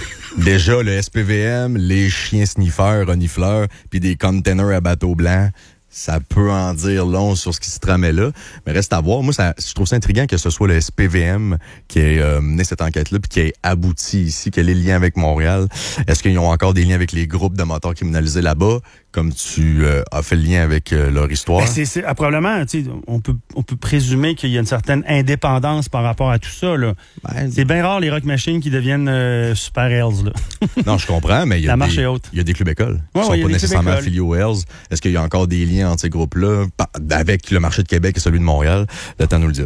Déjà, le S P V M, les chiens sniffeurs, renifleurs, puis des containers à bateau blanc. Ça peut en dire long sur ce qui se tramait là, mais reste à voir. Moi, ça, je trouve ça intriguant que ce soit le S P V M qui ait euh, mené cette enquête-là puis qui ait abouti ici, quel est le lien avec Montréal. Est-ce qu'ils ont encore des liens avec les groupes de motards criminalisés là-bas, comme tu euh, as fait le lien avec euh, leur histoire? Ben c'est, c'est, ah, probablement, tu sais, on peut, on peut présumer qu'il y a une certaine indépendance par rapport à tout ça, là. Ben, c'est bien rare les Rock Machines qui deviennent euh, Super Hells, là. Non, je comprends, mais il y a La marche des, est haute. Il y a des clubs écoles qui ouais, sont ouais, pas nécessairement affiliés aux Hells. Est-ce qu'il y a encore des liens entre ces groupes-là avec le marché de Québec et celui de Montréal? Le temps nous le dira.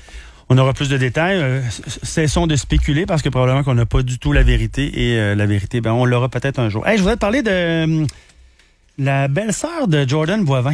On aura plus de détails. Euh, cessons de spéculer parce que probablement qu'on n'a pas du tout la vérité et euh, la vérité, ben on l'aura peut-être un jour. Hey, je voudrais te parler de euh, la belle-sœur de Jordan Boivin.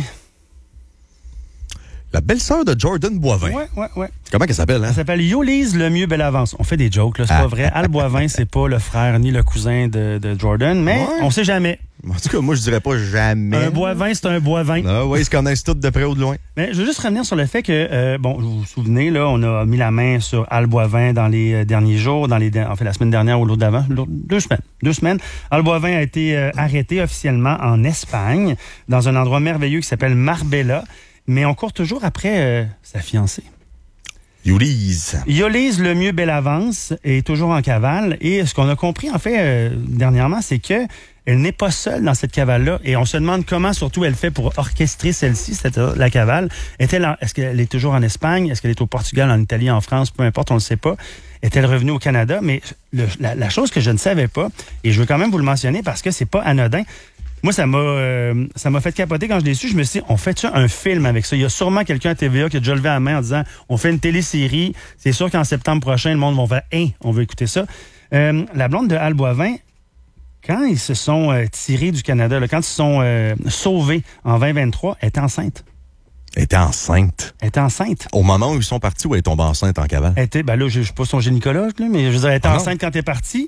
La belle-sœur de Jordan Boivin? Oui, oui, oui. Comment qu'elle s'appelle, hein? Elle s'appelle Yolise Lemieux Bellavance. On fait des jokes, là, c'est ah. pas vrai. Al Boivin, c'est pas le frère ni le cousin de, de Jordan, mais ouais. on sait jamais. En tout cas, moi, je dirais pas jamais. Un Boivin, c'est un Boivin. Ah oui, ils se connaissent tous de près ou de loin. Mais je veux juste revenir sur le fait que, euh, bon, vous vous souvenez, là, on a mis la main sur Al Boivin dans les euh, derniers jours, dans les, en fait, la semaine dernière ou l'autre d'avant, deux semaines. Deux semaines. Al Boivin a été euh, arrêté officiellement en Espagne, dans un endroit merveilleux qui s'appelle Marbella. Mais on court toujours après euh, sa fiancée. Yolise. Yolise Lemieux Bellavance est toujours en cavale. Et ce qu'on a compris, en fait, euh, dernièrement, c'est que elle n'est pas seule dans cette cavale-là. Et on se demande comment, surtout, elle fait pour orchestrer celle-ci, c'est-à-dire la cavale. Est-elle en, est-ce qu'elle est toujours en Espagne? Est-ce qu'elle est au Portugal, en Italie, en France? Peu importe, on ne le sait pas. Est-elle revenue au Canada? Mais le, la, la chose que je ne savais pas, et je veux quand même vous le mentionner parce que c'est pas anodin, moi, ça m'a euh, ça m'a fait capoter quand je l'ai su. Je me suis dit, on fait un film avec ça? Il y a sûrement quelqu'un à T V A qui a déjà levé la main en disant, on fait une télésérie. C'est sûr qu'en septembre prochain, le monde va faire, hein, on veut écouter ça. Euh, la blonde de Al Boivin, quand ils se sont euh, tirés du Canada, là, quand ils se sont euh, sauvés en vingt vingt-trois, elle était enceinte. Elle était enceinte. Elle était enceinte. Au moment où ils sont partis, ou elle est tombée enceinte en cavale? Elle était, ben là, je ne suis pas son gynécologue, là, mais je veux dire, elle était ah enceinte non. quand elle est partie.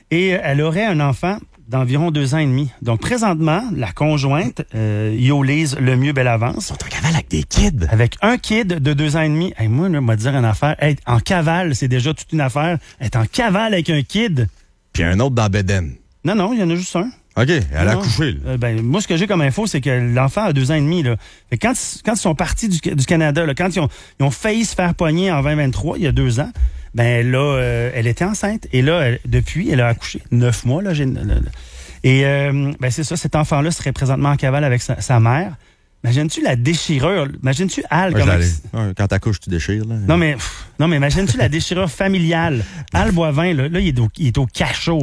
Et elle aurait un enfant d'environ deux ans et demi. Donc, présentement, la conjointe, euh, Yolise Lemieux-Bellavance... Ils sont en cavale avec des kids. Avec un kid de deux ans et demi. Hey, moi, là, moi, dire une affaire. Être en cavale, c'est déjà toute une affaire. Être en cavale avec un kid. Puis un autre dans Beden. Non, non, il y en a juste un. OK, elle non, a accouché. Là. Euh, ben, moi, ce que j'ai comme info, c'est que l'enfant a deux ans et demi. Là. Fait quand, quand ils sont partis du, du Canada, là, quand ils ont, ils ont failli se faire pogner en vingt vingt-trois, il y a deux ans, ben là, euh, elle était enceinte. Et là, elle, depuis, elle a accouché. Neuf mois, là. J'ai, là, là. Et euh, ben c'est ça, cet enfant-là serait présentement en cavale avec sa, sa mère. Imagines-tu la déchirure? Imagines-tu Al? Ouais, comment... Quand t'accouches, tu déchires. Là. Non, mais, pff, non, mais imagines-tu la déchirure familiale? Al Boivin, là, là il, est au, il est au cachot.